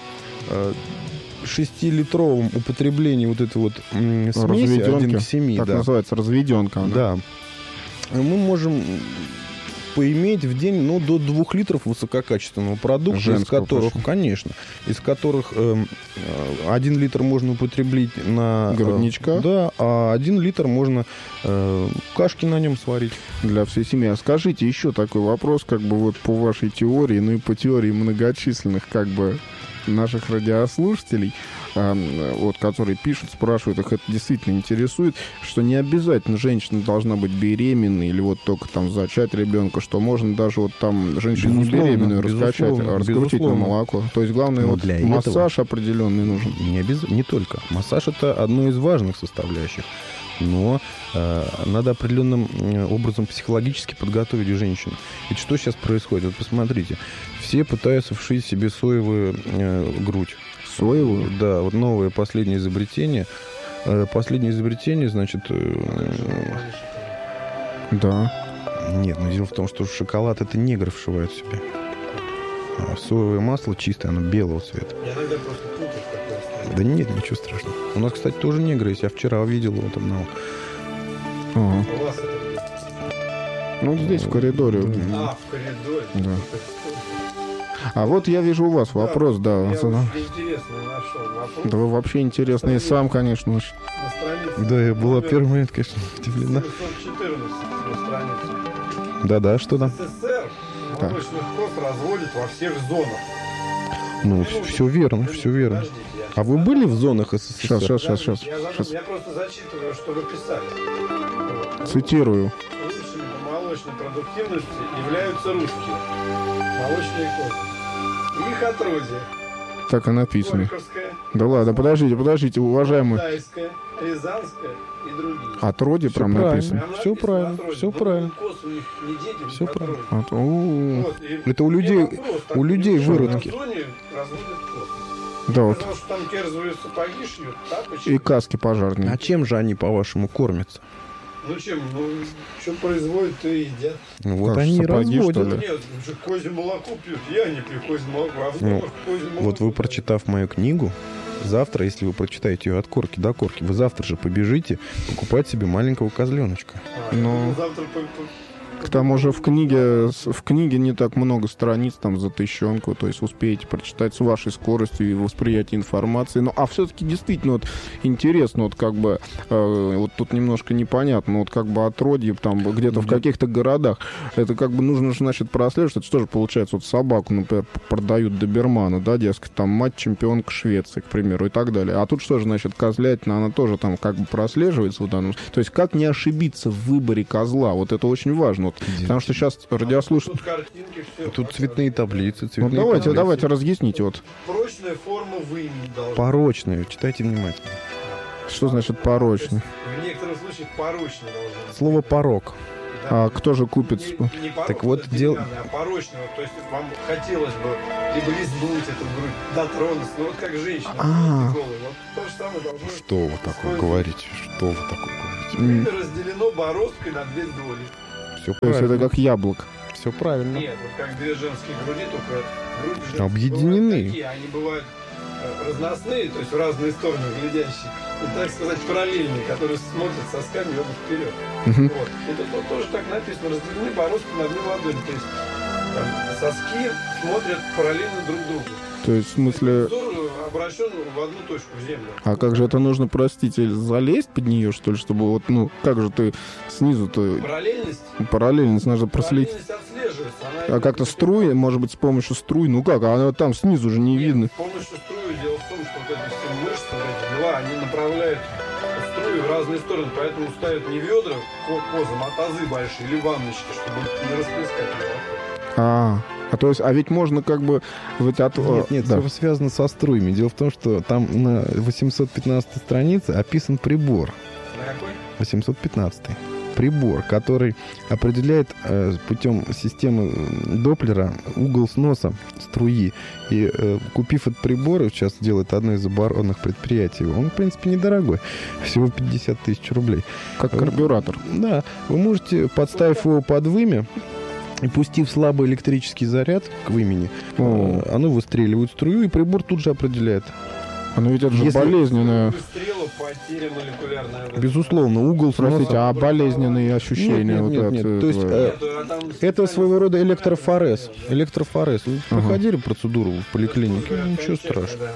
Speaker 2: 6-литровом употреблении вот этой вот смеси 1 к 7,
Speaker 1: так называется, разведенка.
Speaker 2: Да. Мы можем поиметь в день, ну, до 2 литров высококачественного продукта,
Speaker 1: женского,
Speaker 2: из которых, конечно, из которых 1 литр можно употребить на
Speaker 1: грудничка,
Speaker 2: да, а 1 литр можно кашки на нем сварить.
Speaker 1: Для всей семьи. А скажите еще такой вопрос, как бы вот по вашей теории, ну и по теории многочисленных, как бы, наших радиослушателей, вот, которые пишут, спрашивают, их это действительно интересует, что не обязательно женщина должна быть беременной или вот только там зачать ребенка, что можно даже вот там женщину не беременную раскачать, раскрутить на молоко. То есть главное, вот
Speaker 2: для
Speaker 1: массаж определенный нужен.
Speaker 2: Не только. Массаж — это одно из важных составляющих. Но надо определенным образом психологически подготовить женщину. Ведь что сейчас происходит? Вот посмотрите. Все пытаются вшить себе соевую грудь.
Speaker 1: Соевую?
Speaker 2: Да, вот новое последнее изобретение. Последнее изобретение, значит...
Speaker 1: Да.
Speaker 2: Нет, но дело в том, что шоколад — это негры вшивают себе. А соевое масло чистое, оно белого цвета.
Speaker 3: Я иногда просто путаю, какое стоит.
Speaker 2: Да нет, ничего страшного. У нас, кстати, тоже негры есть. Я вчера видел вот одного.
Speaker 1: Ага.
Speaker 3: У вас это...
Speaker 1: Ну, вот здесь, в коридоре.
Speaker 3: в коридоре.
Speaker 1: Да. А вот я вижу у вас вопрос, да.
Speaker 3: Я очень интересный нашел вопрос.
Speaker 1: Да вы вообще интересный и сам, конечно.
Speaker 3: На странице.
Speaker 2: Да, я была первый момент, конечно, удивлена.
Speaker 3: 714 на странице.
Speaker 2: Да-да, что там?
Speaker 3: СССР молочных коз разводят во всех зонах.
Speaker 2: Ну, все верно, все верно.
Speaker 3: Подождите, я
Speaker 2: А вы были в зонах СССР?
Speaker 1: Сейчас.
Speaker 3: Я просто зачитываю, что вы писали. Вот.
Speaker 1: Цитирую.
Speaker 3: Лучшими по молочной продуктивности являются русские молочные козы. Их отродье.
Speaker 1: Так и написано.
Speaker 3: Горьковская,
Speaker 1: Да ладно, подождите, уважаемые.
Speaker 3: Алтайская, Рязанская и другие.
Speaker 1: Отродье прям написано.
Speaker 3: Прям
Speaker 2: Все
Speaker 3: написано
Speaker 2: правильно,
Speaker 3: отродье.
Speaker 2: все
Speaker 3: Но
Speaker 2: правильно.
Speaker 3: коз у них не дети, у них
Speaker 2: Все
Speaker 3: отродье.
Speaker 2: правильно.
Speaker 3: Вот, и
Speaker 2: Это у людей-
Speaker 3: мне вопрос, так
Speaker 2: у людей
Speaker 3: почему
Speaker 2: выродки.
Speaker 3: на зоне разводят коз?
Speaker 1: Да, вот.
Speaker 3: Потому что там керзовые сапоги шьют, тапочки.
Speaker 1: И каски пожарные.
Speaker 2: А чем же они, по-вашему, кормятся?
Speaker 3: Ну чем, что производят, то и едят.
Speaker 2: Ну, вот
Speaker 1: Как,
Speaker 2: они и
Speaker 1: сапоги, что
Speaker 2: разводят.
Speaker 1: ли?
Speaker 3: Нет, же козье молоко пьют. Я не пью козье молоко, а в
Speaker 2: Ну,
Speaker 3: домах козье молоко.
Speaker 2: Вот вы, прочитав мою книгу, завтра, если вы прочитаете ее от корки до корки, вы завтра же побежите покупать себе маленького козленочка.
Speaker 1: Ну,
Speaker 3: Завтра
Speaker 1: к тому же в книге не так много страниц, там за 1000, то есть успеете прочитать с вашей скоростью и восприятием информации. Ну, а все-таки действительно вот интересно, вот как бы, вот тут немножко непонятно, вот как бы отродье там где-то в каких-то городах, это как бы нужно, значит, прослеживать, это что же получается, вот собаку, например, продают добермана, да, дескать, там мать чемпионка Швеции, к примеру, и так далее. А тут что же, значит, козлятина, она тоже там как бы прослеживается в данном. То есть как не ошибиться в выборе козла, вот это очень важно. Вот, потому что сейчас радиослушатели...
Speaker 3: Тут картинки, все.
Speaker 2: Тут цветные таблицы,
Speaker 1: Ну, давайте разъясните. Вот.
Speaker 3: Прочная форма вымени должна.
Speaker 2: Порочные, читайте внимательно.
Speaker 1: Что значит порочный?
Speaker 3: В некоторых случаях порочная должна быть.
Speaker 2: Слово «порок».
Speaker 3: Да.
Speaker 1: А кто же купит?
Speaker 3: Не порочная,
Speaker 2: Так вот,
Speaker 3: деревянная, а порочная. То есть вам хотелось бы либо лизнуть эту грудь, дотронуться, ну вот как женщина.
Speaker 1: А.
Speaker 3: голой. Вот то же самое должно быть.
Speaker 2: Что вы такое говорите? Что вы такое говорите?
Speaker 3: Вымя разделено бороздкой на 2 доли.
Speaker 2: Все
Speaker 1: То есть это
Speaker 2: правильно.
Speaker 1: как яблоко.
Speaker 2: Все правильно.
Speaker 3: Нет, вот как 2 женские груди, только груди женские
Speaker 2: Объединены.
Speaker 3: бывают такие, они бывают разносные, то есть в разные стороны глядящие, и, так сказать, параллельные, которые смотрят сосками оба вперед.
Speaker 1: Мгм.
Speaker 3: Вот. И тут тоже так написано, разделены бороздкой на 2 ладони, то есть там, соски смотрят параллельно друг другу.
Speaker 1: То есть в смысле...
Speaker 3: Взор обращен в одну точку, в землю.
Speaker 1: А как же это нужно, простите, залезть под нее, что ли, чтобы вот, ну, как же ты снизу-то... Параллельность надо проследить.
Speaker 3: Параллельность отслеживается.
Speaker 1: А как-то струи, может быть, с помощью струй, ну как, а она там снизу же не видно.
Speaker 3: С помощью струи дело в том, что вот эти все мышцы, вот эти дела, они направляют струи в разные стороны, поэтому ставят не ведра козам, а тазы большие или ванночки, чтобы не расплескать его.
Speaker 1: То есть, а ведь можно как бы...
Speaker 2: Нет,
Speaker 1: да.
Speaker 2: все связано со струями. Дело в том, что там на 815 странице описан прибор.
Speaker 3: На какой?
Speaker 2: 815 прибор, который определяет путем системы Доплера угол сноса струи. И купив этот прибор, сейчас делает одно из оборонных предприятий, он, в принципе, недорогой. Всего 50 тысяч рублей.
Speaker 1: Как карбюратор.
Speaker 2: Да. Вы можете, подставив его под вымя, и пустив слабый электрический заряд к вымени, оно выстреливает струю, и прибор тут же определяет.
Speaker 1: Оно ведь это же болезненное.
Speaker 2: Безусловно, угол сноса.
Speaker 1: Простите, а болезненные ощущения?
Speaker 2: Нет. То есть это своего рода электрофорез. Электрофорез. Вы проходили процедуру в поликлинике? Ничего страшного.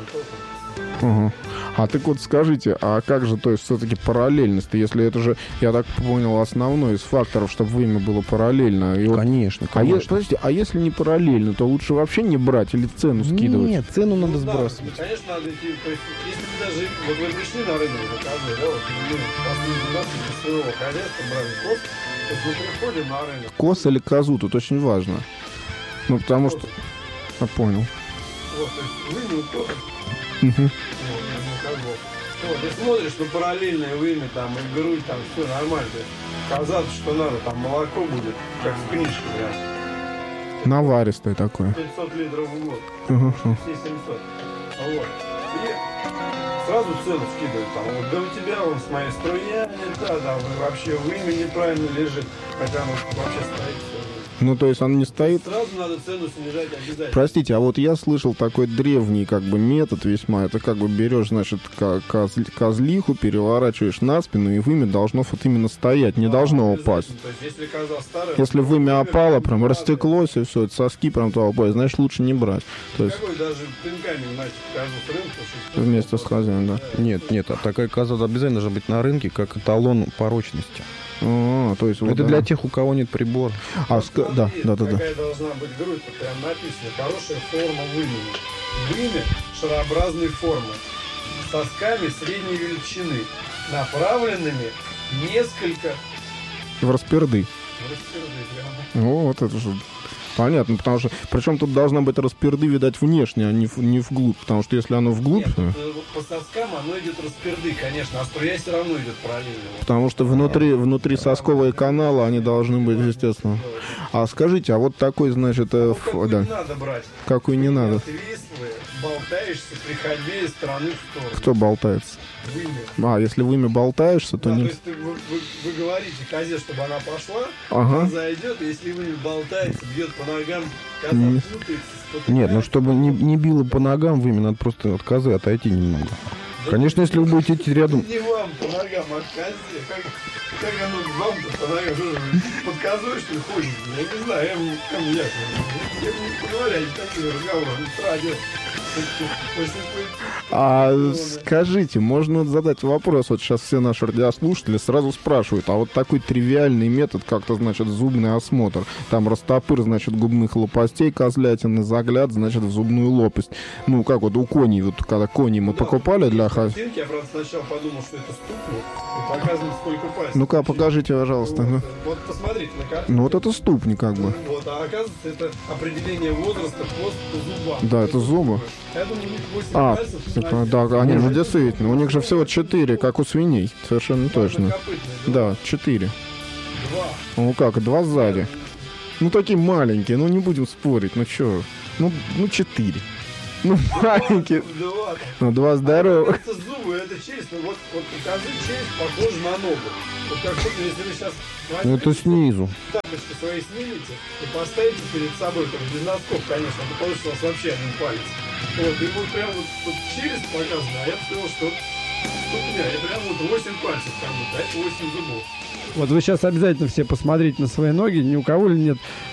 Speaker 1: А так вот скажите, а как же, то есть, все-таки параллельность? Если это же, я так понял, основной из факторов, чтобы вымя было параллельно. И вот...
Speaker 2: Конечно.
Speaker 1: Подождите, а если не параллельно, то лучше вообще не брать или цену скидывать?
Speaker 2: Нет, цену надо сбрасывать.
Speaker 3: Да, конечно, надо идти. То есть, если вы даже, вот вы пришли на рынок заказывать, да, вот мы последний раз из своего хозяйства брали коз, то есть мы приходим на рынок.
Speaker 1: Коз или козу, тут очень важно. Ну, потому что... Я понял.
Speaker 3: Вот, то есть вымя у коза. Вот, и смотришь, что параллельное вымя, там, и грудь, там, все нормально. Казаться, что надо, там, молоко будет, как в книжке, прям.
Speaker 1: Наваристое такое.
Speaker 3: 500 литров в год. Все 700. Вот. И сразу цену скидывают, там, вот, да у тебя, он с моей струя не та, там, вообще вымя неправильно лежит, хотя оно вообще стоит все.
Speaker 1: Ну, то есть он не стоит...
Speaker 3: Сразу надо цену снижать обязательно.
Speaker 1: Простите, а вот я слышал такой древний как бы метод весьма. Это как бы берешь, значит, козлиху, переворачиваешь на спину, и вымя должно вот именно стоять, не должно упасть.
Speaker 3: То есть, если коза старая...
Speaker 1: Если вымя опало, прям растеклось, и все, это соски прям туда упали, значит, лучше не брать. То есть...
Speaker 3: Какой даже пинками, значит, козу с рынка...
Speaker 1: Вместе с хозяином, да.
Speaker 2: Нет, а такая коза обязательно должна быть на рынке, как эталон порочности.
Speaker 1: То есть вот
Speaker 2: это для тех, у кого нет прибора.
Speaker 1: Да.
Speaker 3: Какая должна быть грудь, тут прям написано. Хорошая форма вымени. Вымя шарообразной формы. С сосками средней величины. Направленными несколько...
Speaker 1: В расперды. Вот это же... Понятно, потому что... Причем тут должна быть расперды, видать, внешне, а не вглубь. Потому что если оно вглубь...
Speaker 3: Нет, по соскам оно идет расперды, конечно, а струя все равно идет параллельно.
Speaker 1: Потому что внутри сосковые каналы, они должны быть, естественно. А скажите, а вот такой, значит...
Speaker 3: Какой не надо брать?
Speaker 1: Какой не надо?
Speaker 3: Отвислые, болтаешься при ходьбе из стороны в сторону.
Speaker 1: Кто болтается?
Speaker 3: Вымя.
Speaker 1: Если вымя болтаешься, то не...
Speaker 3: То есть вы говорите козе, чтобы она пошла, коза идет, и если вымя болтается, бьет по ногам, коза путается.
Speaker 2: Нет, ну чтобы не било по ногам вымя, надо просто от козы отойти немного. Да, конечно, если вы будете идти рядом...
Speaker 3: Не вам по ногам, а козе. Как оно вам-то по ногам? Под козой, что ли, ходит? Я не знаю, я не позволяю такие разговоры. Радио.
Speaker 1: А скажите, можно задать вопрос, вот сейчас все наши радиослушатели сразу спрашивают, а вот такой тривиальный метод, как-то, значит, зубный осмотр, там растопыр, значит, губных лопастей козлятины, загляд, значит, в зубную лопасть. Ну, как вот у коней, вот когда кони мы покупали для...
Speaker 3: Я, правда, сначала подумал, что это ступни, и показывают, сколько пальцев.
Speaker 1: Ну-ка, покажите, пожалуйста.
Speaker 3: Вот посмотрите на картинку.
Speaker 1: Ну, вот это ступни, как бы.
Speaker 3: Вот, а оказывается, это определение возраста хвост по зубам.
Speaker 1: Да, это зубы.
Speaker 3: Я думаю, у них 8 пальцев.
Speaker 1: Да, они же действительно. У них же всего 4, как у свиней. Совершенно точно. Да, 4.
Speaker 3: 2.
Speaker 1: Ну как, 2 сзади. Ну такие маленькие, ну не будем спорить, ну чё. Ну 4. Ну маленькие.
Speaker 3: 2.
Speaker 1: Ну 2 здоровых.
Speaker 3: Это зубы, это челюсть. Вот покажи челюсть похожа на ногу. Вот как будто, если вы сейчас...
Speaker 2: Ну это снизу.
Speaker 3: Тапочки свои снимете и поставите перед собой, только без носков, конечно, то получится у вас вообще один палец. Вот, и вот прям вот челюсть показана, а я сказал, что ступня, и прям вот 8 пальцев там, да, это 8 зубов.
Speaker 4: Вот вы сейчас обязательно все посмотрите на свои ноги, ни у кого ли нет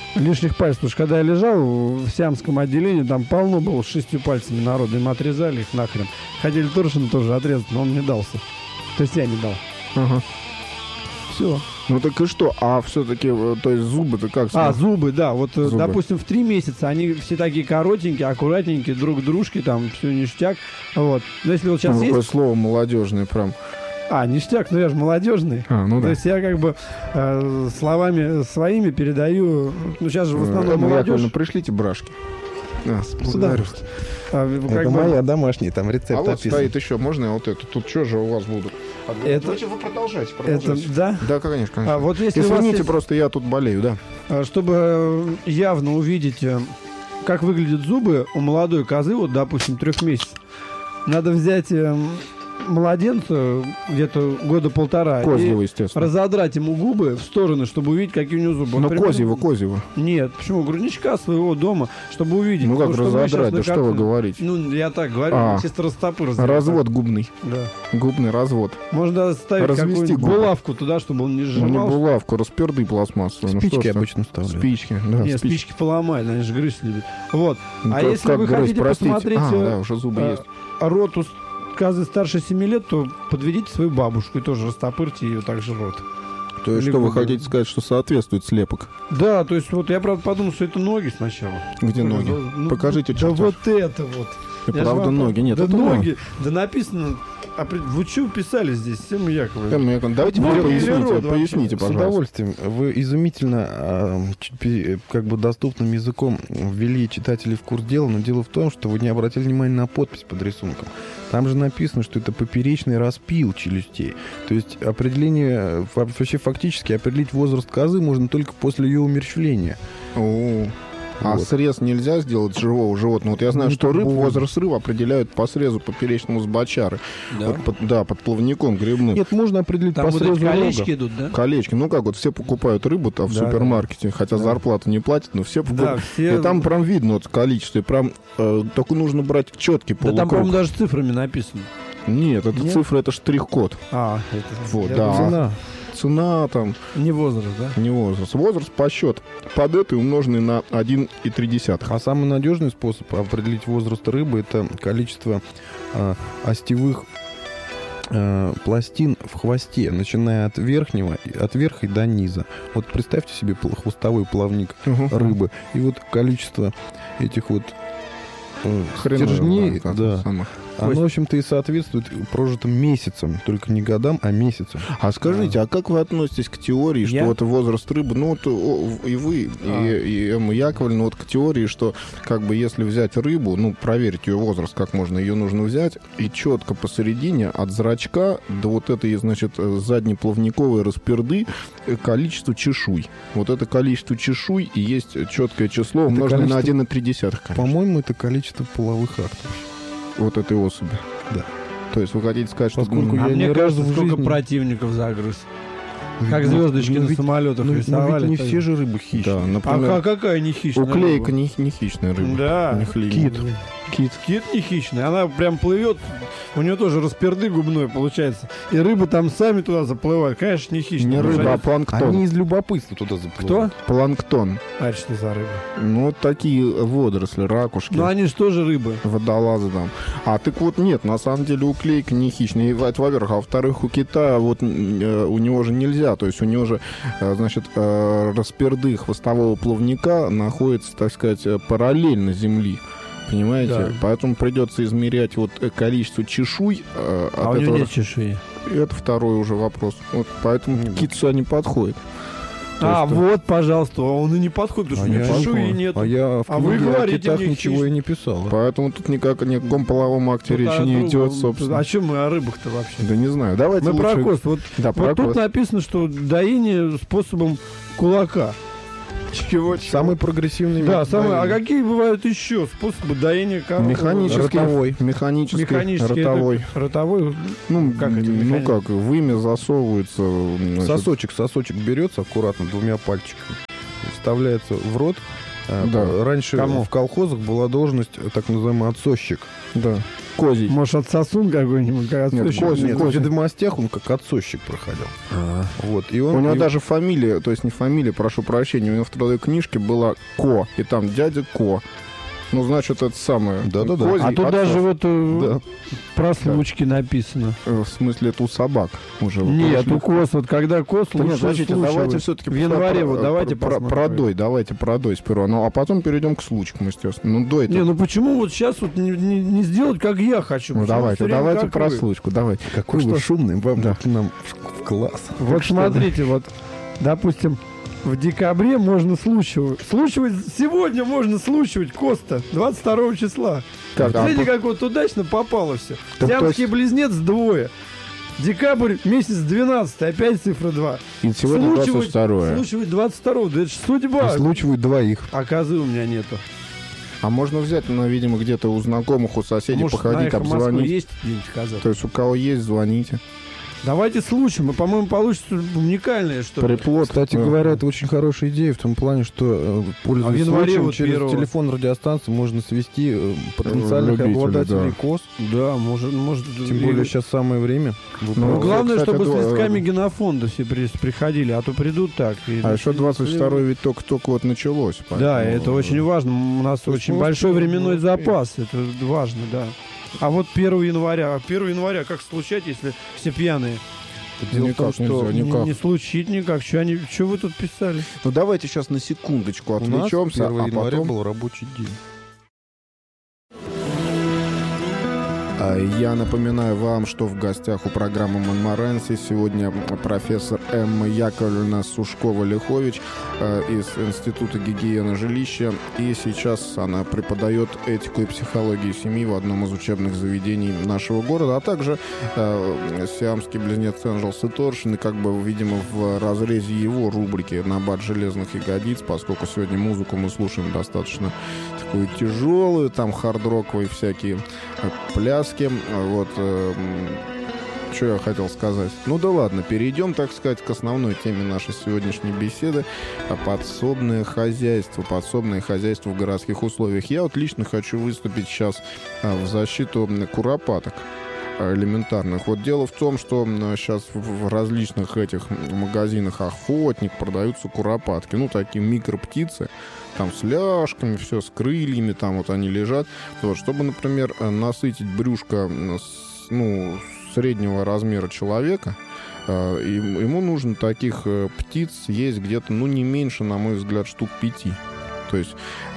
Speaker 4: лишних пальцев. Потому что когда я лежал в сиамском отделении, там полно было с 6 пальцами народа. Им отрезали их нахрен. Хотели Торшина тоже отрезать, но он не дался. То есть я не дал.
Speaker 1: Ага.
Speaker 4: Все.
Speaker 1: Ну так и что? А все-таки, то есть зубы-то как?
Speaker 4: Зубы, да. Вот,
Speaker 1: Зубы.
Speaker 4: допустим, в 3 месяца они все такие коротенькие, аккуратненькие, друг к дружке, там все ништяк. Вот. Но если вот сейчас
Speaker 1: Ну,
Speaker 4: есть...
Speaker 1: такое слово молодежное прям.
Speaker 4: Ништяк, ну я же молодежный.
Speaker 1: Ну
Speaker 4: То
Speaker 1: да.
Speaker 4: есть я как бы словами своими передаю... Ну сейчас же в основном молодежь...
Speaker 1: Яковлевна, пришлите брашки.
Speaker 4: С удовольствием.
Speaker 2: Это моя домашняя, там рецепт
Speaker 1: А вот
Speaker 2: описан.
Speaker 1: стоит еще, можно я вот это? Тут что же у вас будут? Давайте вы продолжайте.
Speaker 4: Это, да?
Speaker 1: Да, конечно.
Speaker 4: Вот если у вас
Speaker 1: Извините,
Speaker 4: есть,
Speaker 1: просто я тут болею, да.
Speaker 4: чтобы явно увидеть, как выглядят зубы у молодой козы, вот, допустим, 3 месяцев, надо взять младенца где-то года 1,5
Speaker 1: Козьего,
Speaker 4: и
Speaker 1: естественно.
Speaker 4: разодрать ему губы в стороны, чтобы увидеть, какие у него зубы. Он
Speaker 1: Ну,
Speaker 4: примерно-
Speaker 1: козьего.
Speaker 4: Нет, почему? Грудничка своего дома, чтобы увидеть.
Speaker 1: Ну, как
Speaker 4: что мы щас
Speaker 1: разодрать?
Speaker 4: на
Speaker 1: Да что вы
Speaker 4: картине.
Speaker 1: говорите?
Speaker 4: Ну, я так говорю, чисто растопыр.
Speaker 1: Развод губный.
Speaker 4: Да.
Speaker 1: Губный развод.
Speaker 4: Можно ставить
Speaker 1: Развести
Speaker 4: какую-нибудь
Speaker 1: губы.
Speaker 4: булавку туда, чтобы он не
Speaker 1: Ну, не
Speaker 4: сжимал.
Speaker 1: булавку, расперды пластмассовые. Ну, что
Speaker 2: Спички
Speaker 1: ж так?
Speaker 2: обычно вставляют.
Speaker 1: Спички, да.
Speaker 4: Не, спички поломают, они же грызть любят. Вот.
Speaker 1: Ну,
Speaker 4: А
Speaker 1: как-
Speaker 4: если
Speaker 1: как
Speaker 4: вы
Speaker 1: грызть,
Speaker 4: хотите
Speaker 1: простите?
Speaker 4: посмотреть
Speaker 1: Да, уже зубы есть.
Speaker 4: рот у козы старше 7 лет, то подведите свою бабушку и тоже растопырьте ее также рот.
Speaker 1: То есть,
Speaker 4: Или
Speaker 1: что вы
Speaker 4: губы.
Speaker 1: хотите сказать, что соответствует слепок?
Speaker 4: Да, то есть вот я, правда, подумал, что это ноги сначала.
Speaker 1: Где ноги?
Speaker 4: Ну,
Speaker 1: Покажите,
Speaker 4: да
Speaker 1: что
Speaker 4: вот это вот.
Speaker 1: И
Speaker 4: Я же
Speaker 1: правда
Speaker 4: вам
Speaker 1: ноги. Нет,
Speaker 4: да
Speaker 1: это
Speaker 4: ноги. Да написано... Вы что писали здесь, Сема Яковлевич?
Speaker 1: Давайте
Speaker 4: Ноги
Speaker 1: мне
Speaker 4: или рот вообще?
Speaker 1: поясните,
Speaker 2: С
Speaker 1: пожалуйста.
Speaker 2: удовольствием. Вы изумительно, как бы доступным языком ввели читателей в курс дела, но дело в том, что вы не обратили внимания на подпись под рисунком. Там же написано, что это поперечный распил челюстей. То есть определение, вообще фактически определить возраст козы можно только после ее умерщвления.
Speaker 1: А
Speaker 2: Вот.
Speaker 1: срез нельзя сделать живого животного? Вот я знаю,
Speaker 2: Ну,
Speaker 1: что
Speaker 2: это больно.
Speaker 1: возраст рыбы определяют по срезу поперечному с бочары.
Speaker 4: Да.
Speaker 1: Вот под плавником грибным.
Speaker 2: Нет, можно определить
Speaker 4: Там
Speaker 2: по
Speaker 4: вот
Speaker 2: срезу
Speaker 4: эти колечки
Speaker 2: рога.
Speaker 4: идут, да?
Speaker 1: Колечки. Ну как, вот все покупают рыбу-то в
Speaker 4: Да,
Speaker 1: супермаркете, хотя
Speaker 4: Да.
Speaker 1: зарплату не платят, но все покупают.
Speaker 4: Да, все...
Speaker 1: И там прям видно вот количество. И прям только нужно брать четкий
Speaker 4: Да
Speaker 1: полукруг.
Speaker 4: там, по-моему, даже цифрами написано.
Speaker 1: Нет, это
Speaker 2: Нет?
Speaker 1: цифра, это штрих-код.
Speaker 4: Это...
Speaker 1: Вот,
Speaker 4: я
Speaker 1: да.
Speaker 4: думал,
Speaker 2: Цена.
Speaker 1: Цена там,
Speaker 4: Не возраст, да?
Speaker 1: не возраст. Возраст по счету. Под это умноженный на 1,3.
Speaker 2: А самый надежный способ определить возраст рыбы — это количество остевых пластин в хвосте, начиная от верха и до низа. Вот представьте себе хвостовой плавник рыбы, и вот количество этих вот стержней, да, оно, в общем-то, и соответствует прожитым месяцам, только не годам, а месяцам.
Speaker 1: А скажите, а как вы относитесь к теории, что
Speaker 4: Я?
Speaker 1: вот возраст рыбы, ну вот и вы, и Эмма Яковлевна, вот к теории, что как бы если взять рыбу, ну проверить ее возраст, как можно, ее нужно взять, и четко посередине от зрачка до вот этой, значит, заднеплавниковой расперды количество чешуй. Вот это количество чешуй и есть четкое число, умноженное на 1,3.
Speaker 2: По-моему, это количество половых актов.
Speaker 1: Вот этой особи.
Speaker 2: Да.
Speaker 1: То есть вы хотите сказать, что...
Speaker 2: Поскольку
Speaker 4: А
Speaker 2: я
Speaker 4: мне
Speaker 2: ни
Speaker 4: кажется,
Speaker 2: разу в
Speaker 4: сколько
Speaker 2: жизни-
Speaker 4: противников загрыз. Как
Speaker 2: Ну,
Speaker 4: звездочки
Speaker 2: ну,
Speaker 4: на
Speaker 2: ведь-
Speaker 4: самолетах
Speaker 2: Ну,
Speaker 4: рисовали.
Speaker 2: ведь не
Speaker 4: так.
Speaker 2: все же рыбы хищные.
Speaker 1: Да, например,
Speaker 4: А какая не хищная
Speaker 1: уклейка
Speaker 4: рыба?
Speaker 1: не хищная рыба.
Speaker 4: Да.
Speaker 1: Не хлеб.
Speaker 2: Кит.
Speaker 4: Кит не хищный, она прям плывет, у нее тоже расперды губной получается. И рыбы там сами туда заплывают. Конечно, не хищные.
Speaker 1: Не
Speaker 4: потому что
Speaker 1: рыба, а
Speaker 4: они-
Speaker 1: планктон.
Speaker 2: Они из любопытства туда заплывают.
Speaker 4: Кто?
Speaker 1: Планктон.
Speaker 4: А что за рыба?
Speaker 1: Ну, вот такие водоросли, ракушки,
Speaker 4: Ну они же тоже рыбы.
Speaker 1: водолазы там. А так вот нет, на самом деле уклейка не хищная. Это, во-первых. А во-вторых, у кита вот у него же нельзя. То есть у него же, значит, расперды хвостового плавника находятся, так сказать, параллельно земли. Понимаете?
Speaker 4: Да.
Speaker 1: Поэтому придется измерять вот количество чешуй.
Speaker 4: А у
Speaker 1: от
Speaker 4: него
Speaker 1: этого.
Speaker 4: нет чешуи.
Speaker 1: Это второй уже вопрос. Вот поэтому кит сюда не подходит. То есть,
Speaker 4: Вот, пожалуйста, он и не подходит, потому что у него чешуи нет.
Speaker 2: А я в
Speaker 4: А вы
Speaker 2: книге о
Speaker 4: говорите
Speaker 2: китах
Speaker 4: мне
Speaker 2: ничего и не писал.
Speaker 1: Поэтому тут никак ни о каком половом акте речи не идет, собственно.
Speaker 4: О чем мы о рыбах-то вообще?
Speaker 1: Да не знаю. Давайте
Speaker 4: Мы
Speaker 1: лучше...
Speaker 4: про кост. Вот,
Speaker 1: Да, про
Speaker 4: вот тут
Speaker 1: кост.
Speaker 4: написано, что доение способом кулака. Чего?
Speaker 2: Самый прогрессивный
Speaker 4: Да,
Speaker 2: метод
Speaker 4: самое. А
Speaker 2: доения.
Speaker 4: какие бывают еще способы доения коровы?
Speaker 1: Механический,
Speaker 2: Ротовой.
Speaker 1: механический,
Speaker 4: Механический.
Speaker 1: ротовой.
Speaker 4: это Ротовой.
Speaker 1: Ну,
Speaker 4: Как это
Speaker 1: ну
Speaker 4: механический?
Speaker 1: как, вымя засовывается. Значит,
Speaker 2: Сосочек берется аккуратно двумя пальчиками, вставляется в рот,
Speaker 1: Да.
Speaker 2: Раньше
Speaker 4: Кому?
Speaker 2: в колхозах была должность так называемый отсощик.
Speaker 1: Да. Козий.
Speaker 4: Может, отсосун какой-нибудь? Как
Speaker 1: Нет,
Speaker 4: отсосун?
Speaker 1: козий.
Speaker 2: Нет, в ведомостях он как отсощик проходил. Вот, и он,
Speaker 1: У него
Speaker 2: и-
Speaker 1: даже фамилия, то есть не фамилия, прошу прощения, у него в трудовой книжке была Ко, и там дядя Ко. Ну, значит, это самое.
Speaker 2: Да-да-да.
Speaker 1: Козий
Speaker 4: А тут
Speaker 1: отцов.
Speaker 4: даже вот
Speaker 2: Да.
Speaker 4: про случки написано.
Speaker 1: В смысле, это у собак уже.
Speaker 4: Нет, у коз, вот когда коз
Speaker 1: Да нет,
Speaker 4: лучше
Speaker 1: подождите, давайте
Speaker 4: случивать.
Speaker 1: все-таки
Speaker 4: В январе, вот давайте посмотрим.
Speaker 1: давайте про дой сперва. Ну, а потом перейдем к случкам, естественно. Ну, дой
Speaker 4: Не, ну почему вот сейчас вот не сделать, как я хочу?
Speaker 1: Ну,
Speaker 4: Почему
Speaker 1: давайте,
Speaker 4: всё время
Speaker 1: давайте
Speaker 4: как
Speaker 1: про
Speaker 4: вы?
Speaker 1: случку, давайте.
Speaker 2: Какой
Speaker 1: Ну,
Speaker 2: вы
Speaker 1: что?
Speaker 2: шумный, вам
Speaker 1: Да.
Speaker 2: к нам в класс.
Speaker 4: Вот смотрите, вот, допустим, в декабре можно случивать. Сегодня можно случивать Коста, 22 числа.
Speaker 1: Так, а
Speaker 4: Смотрите,
Speaker 1: по-
Speaker 4: как вот удачно попало все.
Speaker 1: Так, то
Speaker 4: Сиамский
Speaker 1: есть-
Speaker 4: близнец двое. Декабрь, месяц 12, опять цифра 2.
Speaker 1: И сегодня 22-е.
Speaker 4: Случивать 22, да это ж судьба.
Speaker 2: Случивают двоих.
Speaker 4: А козы у меня нету.
Speaker 1: А можно взять, ну, видимо, где-то у знакомых, у соседей
Speaker 4: Может, на
Speaker 1: походить,
Speaker 4: Эхо Москвы
Speaker 1: обзвонить.
Speaker 4: есть где-нибудь коза?
Speaker 1: То есть у кого есть, звоните.
Speaker 4: Давайте случаем, и, по-моему, получится уникальное что-то.
Speaker 1: Приплод.
Speaker 2: Кстати говоря, это очень хорошая идея в том плане, что пользуясь
Speaker 4: А в январе
Speaker 2: случаем,
Speaker 4: вот
Speaker 2: через
Speaker 4: первого.
Speaker 2: телефон радиостанции можно свести потенциальных
Speaker 1: Любителей,
Speaker 2: обладателей
Speaker 1: да.
Speaker 2: коз.
Speaker 4: Да, может.
Speaker 2: Тем более сейчас самое время.
Speaker 4: Ну, главное,
Speaker 1: кстати,
Speaker 4: чтобы с
Speaker 1: да,
Speaker 4: листками генофонда все приходили, а то придут так. и
Speaker 1: А еще
Speaker 4: начнут
Speaker 1: 22-й ведь только вот началось.
Speaker 4: Да,
Speaker 1: поэтому-
Speaker 4: это очень важно. У нас
Speaker 1: То есть
Speaker 4: очень
Speaker 1: мы
Speaker 4: большой
Speaker 1: успеем,
Speaker 4: временной
Speaker 1: мы успеем.
Speaker 4: запас. Это важно, да. А вот 1 января. 1 января как случать, если все пьяные?
Speaker 2: Дело в том,
Speaker 1: Никак
Speaker 2: что
Speaker 1: нельзя, никак.
Speaker 4: Не случит никак. Что вы тут писали?
Speaker 1: Ну давайте сейчас на секундочку
Speaker 2: у нас
Speaker 1: отвлечемся,
Speaker 2: 1
Speaker 1: а
Speaker 2: января
Speaker 1: потом...
Speaker 2: был рабочий день.
Speaker 1: Я напоминаю вам, что в гостях у программы «Монморанси» сегодня профессор Эмма Яковлевна Сушкова-Лихович из Института гигиены жилища. И сейчас она преподает этику и психологию семьи в одном из учебных заведений нашего города, а также сиамский близнец Энджел Ситоршин. И как бы, видимо, в разрезе его рубрики «Набат железных ягодиц», поскольку сегодня музыку мы слушаем достаточно такую тяжелую, там хард-роковые всякие пляски. Вот, что я хотел сказать. Ну да ладно, перейдем, так сказать, к основной теме нашей сегодняшней беседы. Подсобное хозяйство в городских условиях. Я вот лично хочу выступить сейчас в защиту куропаток элементарных. Вот дело в том, что сейчас в различных этих магазинах «Охотник» продаются куропатки. Ну, такие микроптицы, там с ляжками, все с крыльями, там вот они лежат. Вот, чтобы, например, насытить брюшко среднего размера человека, ему нужно таких птиц есть где-то, не меньше, на мой взгляд, штук 5. То есть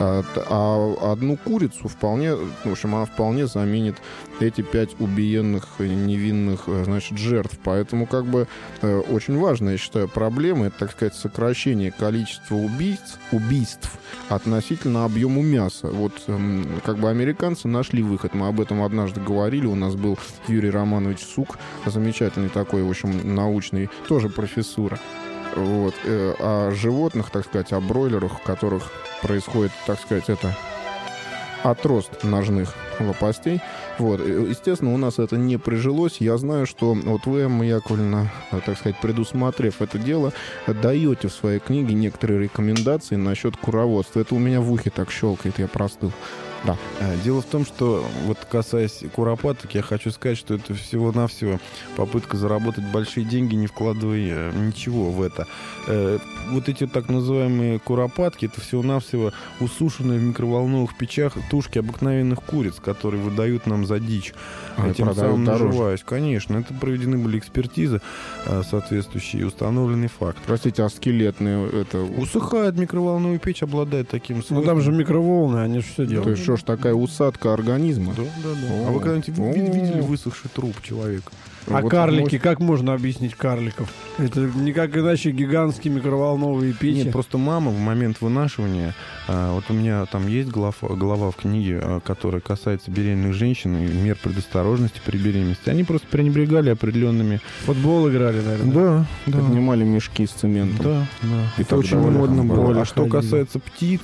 Speaker 1: одну курицу вполне, в общем, она вполне заменит эти 5 убиенных невинных, значит, жертв. Поэтому как бы очень важная, я считаю, проблема, это, так сказать, сокращение количества убийств относительно объему мяса. Вот как бы американцы нашли выход. Мы об этом однажды говорили. У нас был Юрий Романович Сук, замечательный такой, в общем, научный, тоже профессура. Вот. О животных, так сказать, о бройлерах, у которых происходит, так сказать, это отрост ножных лопастей. Вот. Естественно, у нас это не прижилось. Я знаю, что вот вы, Эмма Яковлевна, так сказать, предусмотрев это дело, даете в своей книге некоторые рекомендации насчет куроводства. Это у меня в ухе так щелкает, я простыл. Да.
Speaker 2: Дело в том, что вот касаясь куропаток, я хочу сказать, что это всего-навсего попытка заработать большие деньги, не вкладывая ничего в это. Вот эти так называемые куропатки, это всего-навсего усушенные в микроволновых печах тушки обыкновенных куриц, которые выдают нам за дичь, тем самым наживаясь. Конечно, это проведены были экспертизы соответствующие, установленный факт.
Speaker 1: Простите, а скелетные это...
Speaker 2: Усыхает микроволновая печь, обладает таким
Speaker 4: Ну
Speaker 2: свойством.
Speaker 4: там же микроволны, они же все
Speaker 1: То
Speaker 4: делают.
Speaker 1: есть что ж, такая усадка организма?
Speaker 2: Да. А вы когда-нибудь видели высохший труп человека?
Speaker 4: А
Speaker 1: Вот
Speaker 4: карлики,
Speaker 1: может-
Speaker 4: как можно объяснить карликов? Это никак иначе гигантские микроволновые печи.
Speaker 2: Нет, просто мама в момент вынашивания, вот у меня там есть глава в книге, которая касается беременных женщин и мер предосторожности при беременности. Они просто пренебрегали определенными...
Speaker 4: Футбол играли, наверное.
Speaker 2: Да,
Speaker 1: Поднимали мешки с цементом.
Speaker 2: Да.
Speaker 1: И
Speaker 2: Это
Speaker 1: так
Speaker 2: очень
Speaker 1: далее.
Speaker 2: модно было.
Speaker 1: Более
Speaker 2: А что
Speaker 1: ходили.
Speaker 2: касается птиц,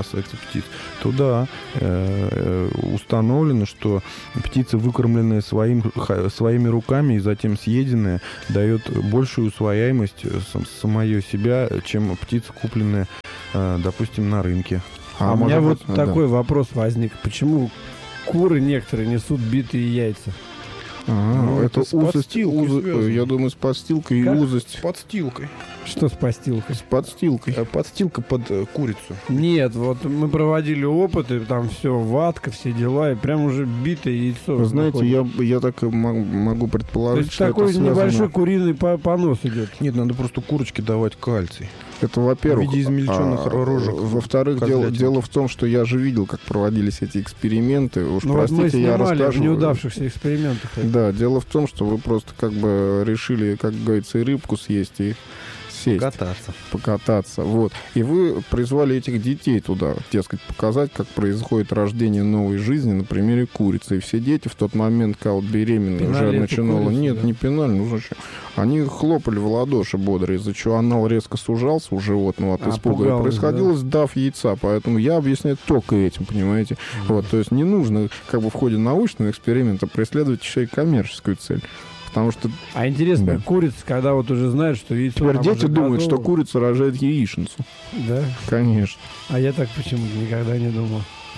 Speaker 2: то да, установлено, что птица, выкормленная своими руками и затем съеденная, дает большую усвояемость самое себя, чем птица, купленная, допустим, на рынке.
Speaker 4: А у меня
Speaker 1: может
Speaker 4: вот
Speaker 1: быть, да.
Speaker 4: такой вопрос возник. Почему куры некоторые несут битые яйца?
Speaker 2: Ну,
Speaker 1: это
Speaker 2: это с
Speaker 1: узость,
Speaker 2: подстилкой связано.
Speaker 1: я думаю, с подстилкой и
Speaker 4: Как?
Speaker 1: узость.
Speaker 2: С подстилкой.
Speaker 4: Что с постилкой?
Speaker 1: С подстилкой.
Speaker 2: Подстилка под курицу.
Speaker 4: Нет, вот мы проводили опыты, там все, ватка, все дела, и прям уже битое яйцо.
Speaker 1: Вы знаете,
Speaker 4: находит.
Speaker 1: я так и могу
Speaker 4: То
Speaker 1: предположить,
Speaker 4: есть
Speaker 1: что
Speaker 4: такой
Speaker 1: это связано...
Speaker 4: небольшой куриный понос идет.
Speaker 2: Нет, надо просто курочке давать кальций.
Speaker 1: Это, во-первых.
Speaker 2: В виде измельченных рожек.
Speaker 1: Во-вторых,
Speaker 2: козлятины.
Speaker 1: дело в том, что я же видел, как проводились эти эксперименты. Уж
Speaker 4: Ну вот мы
Speaker 1: простите, я
Speaker 4: снимали в
Speaker 1: расскажу.
Speaker 4: неудавшихся экспериментах.
Speaker 1: Да, дело в том, что вы просто как бы решили, как говорится, и рыбку съесть, и сесть, покататься. Вот. И вы призвали этих детей туда, дескать, показать, как происходит рождение новой жизни на примере курицы. И все дети в тот момент, когда вот беременная
Speaker 4: Пинали
Speaker 1: уже
Speaker 4: эту
Speaker 1: начинала...
Speaker 4: курицу,
Speaker 1: Нет,
Speaker 4: да?
Speaker 1: не пинали, ну зачем? Они хлопали в ладоши бодро, из-за чего анал резко сужался у животного от испуга. И
Speaker 4: пугалось,
Speaker 1: происходило сдав яйца. Поэтому я объясняю только этим, понимаете? Вот, то есть не нужно как бы в ходе научного эксперимента преследовать еще и коммерческую цель. Потому что
Speaker 4: А интересно,
Speaker 1: Да.
Speaker 4: курица, когда вот уже знает, что яйцо...
Speaker 1: теперь
Speaker 4: там
Speaker 1: дети
Speaker 4: уже
Speaker 1: думают, что
Speaker 4: готово.
Speaker 1: курица рожает яичницу.
Speaker 4: Да?
Speaker 1: Конечно.
Speaker 4: А я так почему-то никогда не думал.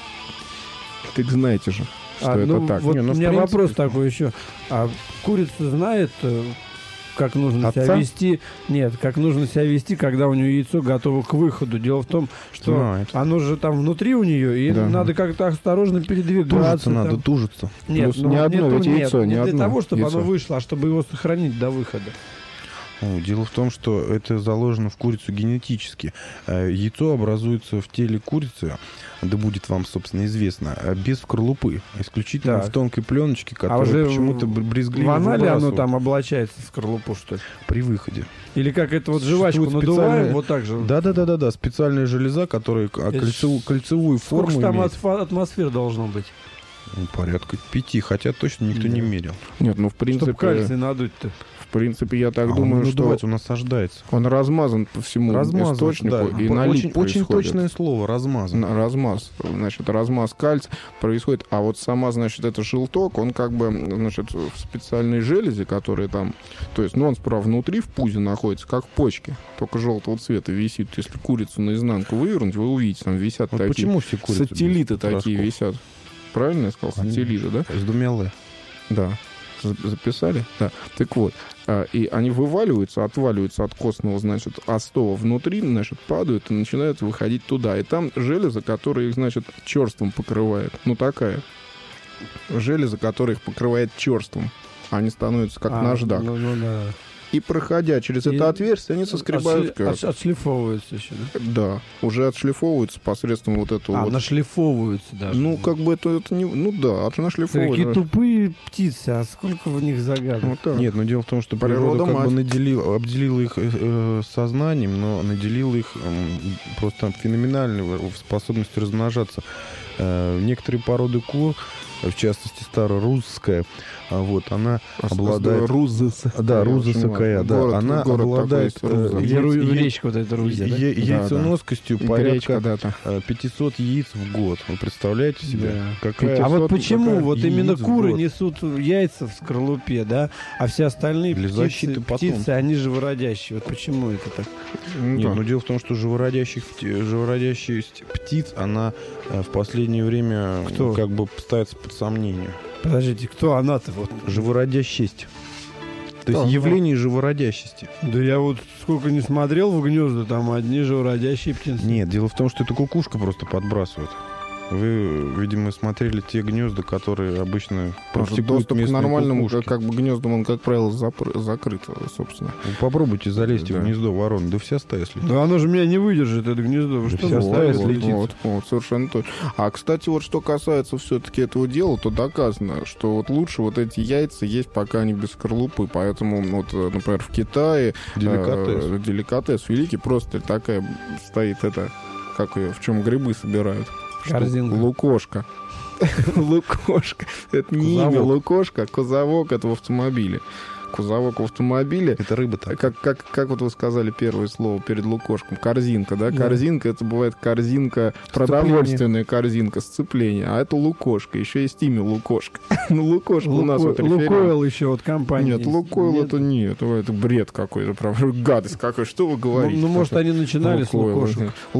Speaker 1: Так знаете же, что это
Speaker 4: ну,
Speaker 1: так.
Speaker 4: Вот
Speaker 2: Не, ну,
Speaker 4: у
Speaker 2: в
Speaker 4: меня
Speaker 2: принципе-
Speaker 4: вопрос такой еще. А курица знает, как нужно себя
Speaker 1: Отца?
Speaker 4: вести? Нет, как нужно себя вести, когда у нее яйцо готово к выходу. Дело в том, что
Speaker 2: Знает.
Speaker 4: оно же там внутри у нее, и
Speaker 1: Да.
Speaker 4: надо как-то осторожно передвигаться.
Speaker 2: Тужиться
Speaker 4: там.
Speaker 2: надо, тужиться.
Speaker 4: Нет,
Speaker 1: Плюс не одно
Speaker 4: нету-
Speaker 1: ведь яйцо,
Speaker 4: нет,
Speaker 1: не
Speaker 4: не для
Speaker 1: одно
Speaker 4: того, чтобы
Speaker 1: яйцо.
Speaker 4: оно вышло, а чтобы его сохранить до выхода.
Speaker 2: Дело в том, что это заложено в курицу генетически. Яйцо образуется в теле курицы, да будет вам, собственно, известно, без скорлупы. Исключительно
Speaker 4: Так.
Speaker 2: в тонкой пленочке,
Speaker 4: А
Speaker 2: которая
Speaker 4: уже
Speaker 2: почему-то брезгливо
Speaker 4: В анале оно
Speaker 2: выбрасывают
Speaker 4: там облачается в скорлупу, что ли?
Speaker 2: при выходе.
Speaker 4: Или как это вот жвачку
Speaker 2: Существует
Speaker 4: надуваем,
Speaker 2: специальная-
Speaker 4: вот так же.
Speaker 2: Да, специальная железа, которая кольцевую
Speaker 4: Сколько
Speaker 2: форму
Speaker 4: ж там
Speaker 2: имеет.
Speaker 4: атмосфер должно быть?
Speaker 2: Порядка 5, хотя точно никто не
Speaker 4: Да.
Speaker 2: мерил.
Speaker 1: Нет, ну в
Speaker 4: Чтобы
Speaker 1: принципе,
Speaker 4: кальций надуть-то.
Speaker 1: я так
Speaker 2: А
Speaker 1: думаю,
Speaker 2: он
Speaker 1: что
Speaker 2: надувать, он осаждается.
Speaker 1: он размазан по всему
Speaker 2: Размазывается,
Speaker 1: источнику
Speaker 2: да.
Speaker 1: и налит
Speaker 2: Очень
Speaker 1: происходит.
Speaker 2: точное слово, размазан.
Speaker 1: Размаз, значит, размаз кальция происходит, а вот сама, значит, это желток, он как бы, значит, в специальной железе, которая там, то есть, ну, он справа внутри в пузе находится, как в почке, только желтого цвета висит. Если курицу наизанку вывернуть, вы увидите, там висят
Speaker 2: Вот
Speaker 1: такие
Speaker 2: почему все курицы
Speaker 1: сателлиты
Speaker 2: без
Speaker 1: такие
Speaker 2: рожков?
Speaker 1: висят. Правильно я сказал? Сателлиты, да?
Speaker 2: С двумя «л».
Speaker 1: Да. Записали? Да. Так вот, и они вываливаются, отваливаются от костного, значит, остова внутри, значит, падают и начинают выходить туда. И там железа, которая их, значит, черством покрывает. Ну, такая. Железа, которая их покрывает черством. Они становятся как наждак.
Speaker 4: Ну, да.
Speaker 1: И проходя через
Speaker 4: И
Speaker 1: это отверстие, они соскребают кальций.
Speaker 4: Отшлифовываются еще, да?
Speaker 1: Да, уже отшлифовываются посредством вот этого вот.
Speaker 4: нашлифовываются даже.
Speaker 1: Ну, как бы это не... Ну, да,
Speaker 4: Какие
Speaker 1: нашлифовывают.
Speaker 4: тупые птицы, а сколько в них загадок.
Speaker 1: Вот так.
Speaker 2: Нет, но дело в том, что
Speaker 1: Природа
Speaker 2: природа как бы
Speaker 1: мать.
Speaker 2: обделила их сознанием, но наделила их просто феноменальной способностью размножаться. Некоторые породы кур, в частности старорусская, вот, она обладает...
Speaker 1: Рузы.
Speaker 2: Да, рузысакая, да. Она обладает
Speaker 4: Где речка вот эта Рузя, да?
Speaker 2: яйценоскостью
Speaker 1: Гречка,
Speaker 2: порядка
Speaker 1: да-то.
Speaker 2: 500 яиц в год. Вы представляете себе?
Speaker 4: Да.
Speaker 2: Какая...
Speaker 4: А вот почему
Speaker 2: какая
Speaker 4: вот именно
Speaker 2: яиц в
Speaker 4: куры
Speaker 2: год?
Speaker 4: несут яйца в скорлупе, да, а все остальные
Speaker 2: Для защиты
Speaker 4: птицы, они живородящие. Вот почему это так?
Speaker 2: Нет, но дело в том, что живородящих птиц, она в последнее время
Speaker 4: Кто?
Speaker 2: как бы ставится под сомнение.
Speaker 4: Подождите, кто она-то? Вот?
Speaker 2: Живородящесть. То
Speaker 4: Кто?
Speaker 2: есть явление живородящести.
Speaker 4: Да я вот сколько не смотрел в гнезда, там одни живородящие птицы.
Speaker 2: Нет, дело в том, что это кукушка просто подбрасывает. Вы, видимо, смотрели те гнезда, которые обычно практикуют
Speaker 1: Доступ к
Speaker 2: местные
Speaker 1: нормальному
Speaker 2: кукушки.
Speaker 1: как бы гнездам, он, как правило, закрыт, собственно.
Speaker 2: Вы попробуйте залезть
Speaker 1: Да.
Speaker 2: в гнездо ворон, да вся стая слетит.
Speaker 4: Да оно же меня не выдержит, это гнездо. Вы
Speaker 2: Да
Speaker 4: что,
Speaker 2: вся
Speaker 4: вы?
Speaker 2: стая
Speaker 1: вот,
Speaker 2: слетит.
Speaker 1: вот, совершенно точно. А, кстати, вот что касается все-таки этого дела, то доказано, что вот лучше вот эти яйца есть, пока они без скорлупы. Поэтому, вот, например, в Китае деликатес великий, просто такая стоит это, как ее, в чем грибы собирают.
Speaker 4: Корзинка.
Speaker 1: Лукошка. Лукошка. Это не имя
Speaker 2: Кузовок.
Speaker 1: Лукошка, а кузовок это в автомобиле. Кузовок в автомобиле.
Speaker 2: Это рыба так.
Speaker 1: Как вот вы сказали первое слово перед лукошком? Корзинка, да?
Speaker 4: Да.
Speaker 1: Корзинка, это бывает корзинка, продовольственная корзинка, сцепление. А это лукошка. Еще есть имя Лукошка. Ну, Лукошка у нас вот референт.
Speaker 4: Лукойл еще вот компания.
Speaker 1: Нет,
Speaker 4: есть.
Speaker 1: Лукойл
Speaker 4: Нет?
Speaker 1: это нет. Это бред какой-то, правда. Гадость какой. Что вы говорите?
Speaker 4: Ну, может, они начинали с
Speaker 1: Лукойл.
Speaker 4: лукошек.